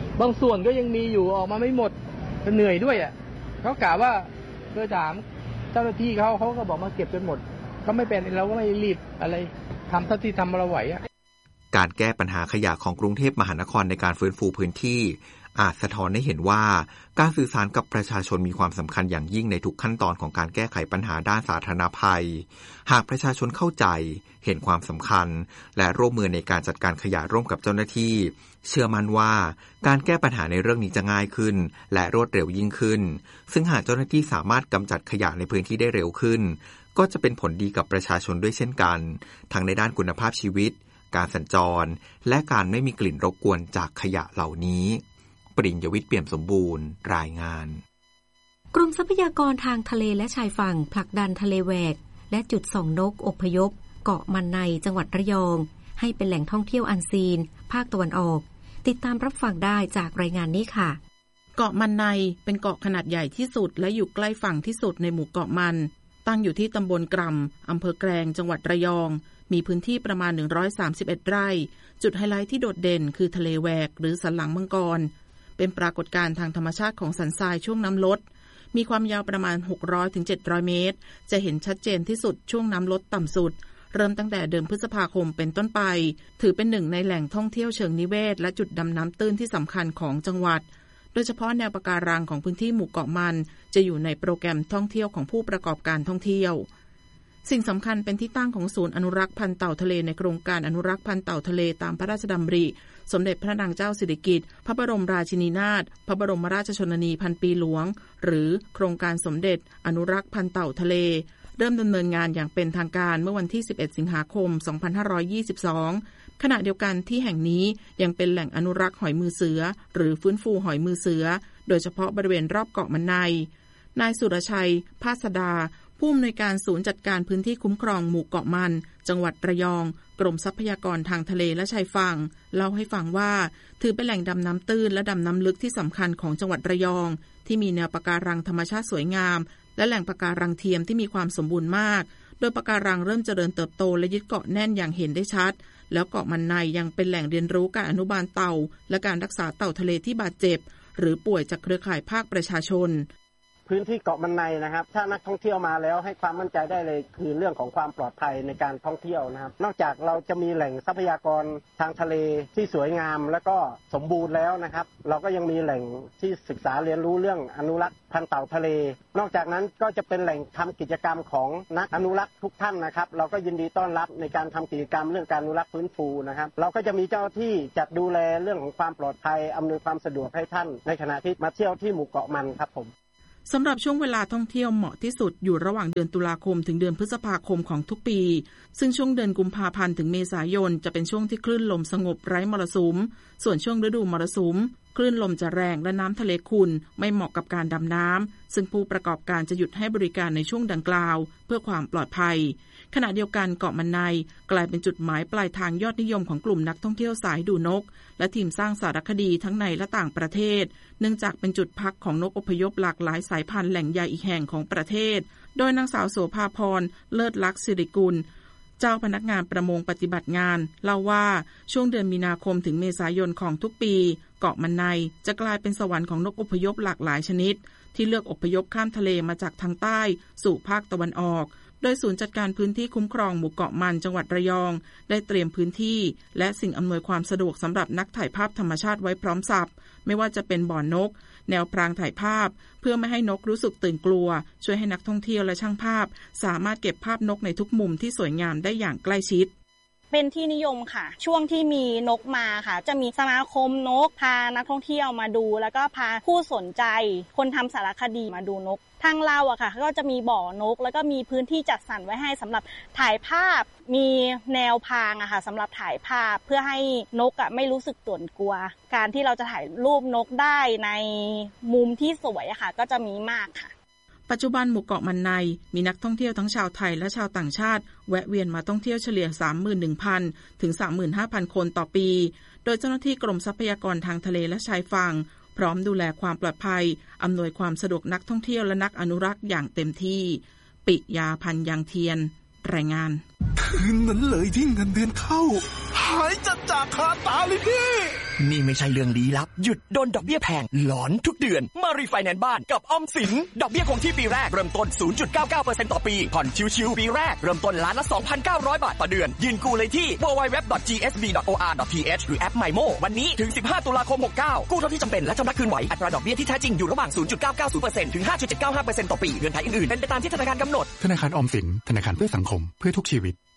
บางส่วนก็ยังมีอยู่ออกมาไม่หมดเหนื่อยด้วยอ่ะเขากล่าวว่าเคยถามเจ้าหน้าที่เขาเขาก็บอกมาเก็บจนหมดก็ไม่เป็นเราก็ไม่รีบอะไรทำเท่าที่ทำเราไหวอ่ะการแก้ปัญหาขยะของกรุงเทพมหานครในการฟื้นฟูพื้นที่อาจสะท้อนให้เห็นว่าการสื่อสารกับประชาชนมีความสำคัญอย่างยิ่งในทุกขั้นตอนของการแก้ไขปัญหาด้านสาธารณภัยหากประชาชนเข้าใจเห็นความสำคัญและร่วมมือในการจัดการขยะร่วมกับเจ้าหน้าที่เชื่อมั่นว่าการแก้ปัญหาในเรื่องนี้จะง่ายขึ้นและรวดเร็วยิ่งขึ้นซึ่งหากเจ้าหน้าที่สามารถกำจัดขยะในพื้นที่ได้เร็วขึ้นก็จะเป็นผลดีกับประชาชนด้วยเช่นกันทั้งในด้านคุณภาพชีวิตการสัญจรและการไม่มีกลิ่นรบกวนจากขยะเหล่านี้ปริญญวิทย์เปี่ยมสมบูรณ์รายงานกรมทรัพยากรทางทะเลและชายฝั่งผลักดันทะเลแหวกและจุดส่องนกอพยพเกาะมันในจังหวัดระยองให้เป็นแหล่งท่องเที่ยวอันซีนภาคตะวันออกติดตามรับฟังได้จากรายงานนี้ค่ะเกาะมันในเป็นเกาะขนาดใหญ่ที่สุดและอยู่ใกล้ฝั่งที่สุดในหมู่เกาะมันตั้งอยู่ที่ตำบลกรำอำเภอแกลงจังหวัดระยองมีพื้นที่ประมาณหนึ่งร้อยสามสิบเอ็ดไร่จุดไฮไลท์ที่โดดเด่นคือทะเลแหวกหรือสันหลังมังกรเป็นปรากฏการณ์ทางธรรมชาติของสันทรายช่วงน้ำลดมีความยาวประมาณหกร้อยถึงเจ็ดร้อยเมตรจะเห็นชัดเจนที่สุดช่วงน้ำลดต่ำสุดเริ่มตั้งแต่เดือนพฤษภาคมเป็นต้นไปถือเป็นหนึ่งในแหล่งท่องเที่ยวเชิงนิเวศและจุดดำน้ำตื้นที่สำคัญของจังหวัดโดยเฉพาะแนวปะการังของพื้นที่หมู่เกาะมันจะอยู่ในโปรแกรมท่องเที่ยวของผู้ประกอบการท่องเที่ยวสิ่งสำคัญเป็นที่ตั้งของศูนย์อนุรักษ์พันธุ์เต่าทะเลในโครงการอนุรักษ์พันธุ์เต่าทะเลตามพระราชดำริสมเด็จพระนางเจ้าสิริกิติ์พระบรมราชินีนาถพระบรมราชชนนีพันปีหลวงหรือโครงการสมเด็จอนุรักษ์พันธุ์เต่าทะเลเริ่มดำเนินงานอย่างเป็นทางการเมื่อวันที่สิบเอ็ดสิงหาคมสองพันห้าร้อยยี่สิบสองขณะเดียวกันที่แห่งนี้ยังเป็นแหล่งอนุรักษ์หอยมือเสือหรือฟื้นฟูหอยมือเสือโดยเฉพาะบริเวณรอบเกาะมันในนายสุรชัยภาสดาผู้อำนวยการศูนย์จัดการพื้นที่คุ้มครองหมู่เกาะมันจังหวัดระยองกรมทรัพยากรทางทะเลและชายฝั่งเล่าให้ฟังว่าถือเป็นแหล่งดำน้ำตื้นและดำน้ำลึกที่สำคัญของจังหวัดระยองที่มีแนวปะการังธรรมชาติสวยงามและแหล่งปะการังเทียมที่มีความสมบูรณ์มากโดยปะการังเริ่มเจริญเติบโตและยึดเกาะแน่นอย่างเห็นได้ชัดแล้วเกาะมันในยังเป็นแหล่งเรียนรู้การอนุบาลเต่าและการรักษาเต่าทะเลที่บาดเจ็บหรือป่วยจากเครือข่ายภาคประชาชนพื้นที่เกาะมันในนะครับถ้านักท่องเที่ยวมาแล้วให้ความมั่นใจได้เลยคือเรื่องของความปลอดภัยในการท่องเที่ยวนะครับนอกจากเราจะมีแหล่งทรัพยากรทางทะเลที่สวยงามและก็สมบูรณ์แล้วนะครับเราก็ยังมีแหล่งที่ศึกษาเรียนรู้เรื่องอนุรักษ์พันธุ์เต่าทะเลนอกจากนั้นก็จะเป็นแหล่งทำกิจกรรมของนักอนุรักษ์ทุกท่านนะครับเราก็ยินดีต้อนรับในการทำกิจกรรมเรื่องการอนุรักษ์ฟื้นฟูนะครับเราก็จะมีเจ้าหน้าที่จัดดูแลเรื่องของความปลอดภัยอำนวยความสะดวกให้ท่านในขณะที่มาเที่ยวที่หมู่เกาะมันครับผมสำหรับช่วงเวลาท่องเที่ยวเหมาะที่สุดอยู่ระหว่างเดือนตุลาคมถึงเดือนพฤษภาคมของทุกปีซึ่งช่วงเดือนกุมภาพันธ์ถึงเมษายนจะเป็นช่วงที่คลื่นลมสงบไร้มรสุมส่วนช่วงฤดูมรสุมคลื่นลมจะแรงและน้ำทะเลขุ่นไม่เหมาะกับการดำน้ำซึ่งผู้ประกอบการจะหยุดให้บริการในช่วงดังกล่าวเพื่อความปลอดภัยขณะเดียวกันเกาะมันในกลายเป็นจุดหมายปลายทางยอดนิยมของกลุ่มนักท่องเที่ยวสายดูนกและทีมสร้างสารคดีทั้งในและต่างประเทศเนื่องจากเป็นจุดพักของนกอพยพหลากหลายสายพันธุ์แหล่งใหญ่อีกแห่งของประเทศโดยนางสาวโสภาพรเลิศลักษณ์สิริกุลเจ้าพนักงานประมงปฏิบัติงานเล่าว่าช่วงเดือนมีนาคมถึงเมษายนของทุกปีเกาะมันในจะกลายเป็นสวรรค์ของนกอพยพหลากหลายชนิดที่เลือกอพยพข้ามทะเลมาจากทางใต้สู่ภาคตะวันออกโดยศูนย์จัดการพื้นที่คุ้มครองหมู่เกาะมันจังหวัดระยองได้เตรียมพื้นที่และสิ่งอำนวยความสะดวกสำหรับนักถ่ายภาพธรรมชาติไว้พร้อมสับไม่ว่าจะเป็นบ่อนกแนวพรางถ่ายภาพเพื่อไม่ให้นกรู้สึกตื่นกลัวช่วยให้นักท่องเที่ยวและช่างภาพสามารถเก็บภาพนกในทุกมุมที่สวยงามได้อย่างใกล้ชิดเป็นที่นิยมค่ะช่วงที่มีนกมาค่ะจะมีสมาคมนกพานักท่องเที่ยวมาดูแล้วก็พาผู้สนใจคนทำสารคดีมาดูนกทางเราอะค่ะก็จะมีบ่อนกแล้วก็มีพื้นที่จัดสรรไว้ให้สำหรับถ่ายภาพมีแนวพางอะค่ะสำหรับถ่ายภาพเพื่อให้นกอะไม่รู้สึกตื่นกลัวการที่เราจะถ่ายรูปนกได้ในมุมที่สวยอะค่ะก็จะมีมากค่ะปัจจุบันหมู่เกาะมันในมีนักท่องเที่ยวทั้งชาวไทยและชาวต่างชาติแวะเวียนมาท่องเที่ยวเฉลี่ย สามหมื่นหนึ่งพัน ถึง สามหมื่นห้าพัน คนต่อปีโดยเจ้าหน้าที่กรมทรัพยากรทางทะเลและชายฝั่งพร้อมดูแลความปลอดภัยอำนวยความสะดวกนักท่องเที่ยวและนักอนุรักษ์อย่างเต็มที่ปิยาพันธ์ยังเทียนรายงานคืนนั้นเลยที่เงินเดือนเข้าหายจัดจากคาตาเลยพี่นี่ไม่ใช่เรื่องลี้ลับหยุดโดนดอกเบี้ยแพงหลอนทุกเดือนมารีไฟแนนซ์บ้านกับออมสินดอกเบี้ยคงที่ปีแรกเริ่มต้น ศูนย์จุดเก้าเก้าเปอร์เซ็นต์ ต่อปีผ่อนชิวๆปีแรกเริ่มต้นล้านละ สองพันเก้าร้อย บาทต่อเดือนยื่นกู้เลยที่ ดับเบิลยู ดับเบิลยู ดับเบิลยู ดอท จี เอส บี ดอท โอ อาร์ ดอท ที เอช หรือแอป ไมโม วันนี้ถึงสิบห้าตุลาคมหกเก้ากู้เท่าที่จำเป็นและชำระคืนไหวอัตราดอกเบี้ยที่แท้จริงอยู่ระหว่าง ศูนย์จุดเก้าเก้าศูนย์เปอร์เซ็นต์ ถึง ห้าจุดเจ็ดเก้าห้าเปอร์เซ็นต์ ต่อปีเงื่อนไขอื่นๆเป็นไปตามที่ธนาคารกำหนดธนาคารออมสินธนาคารเพื่อสังคมเพื่อทุกชีวิต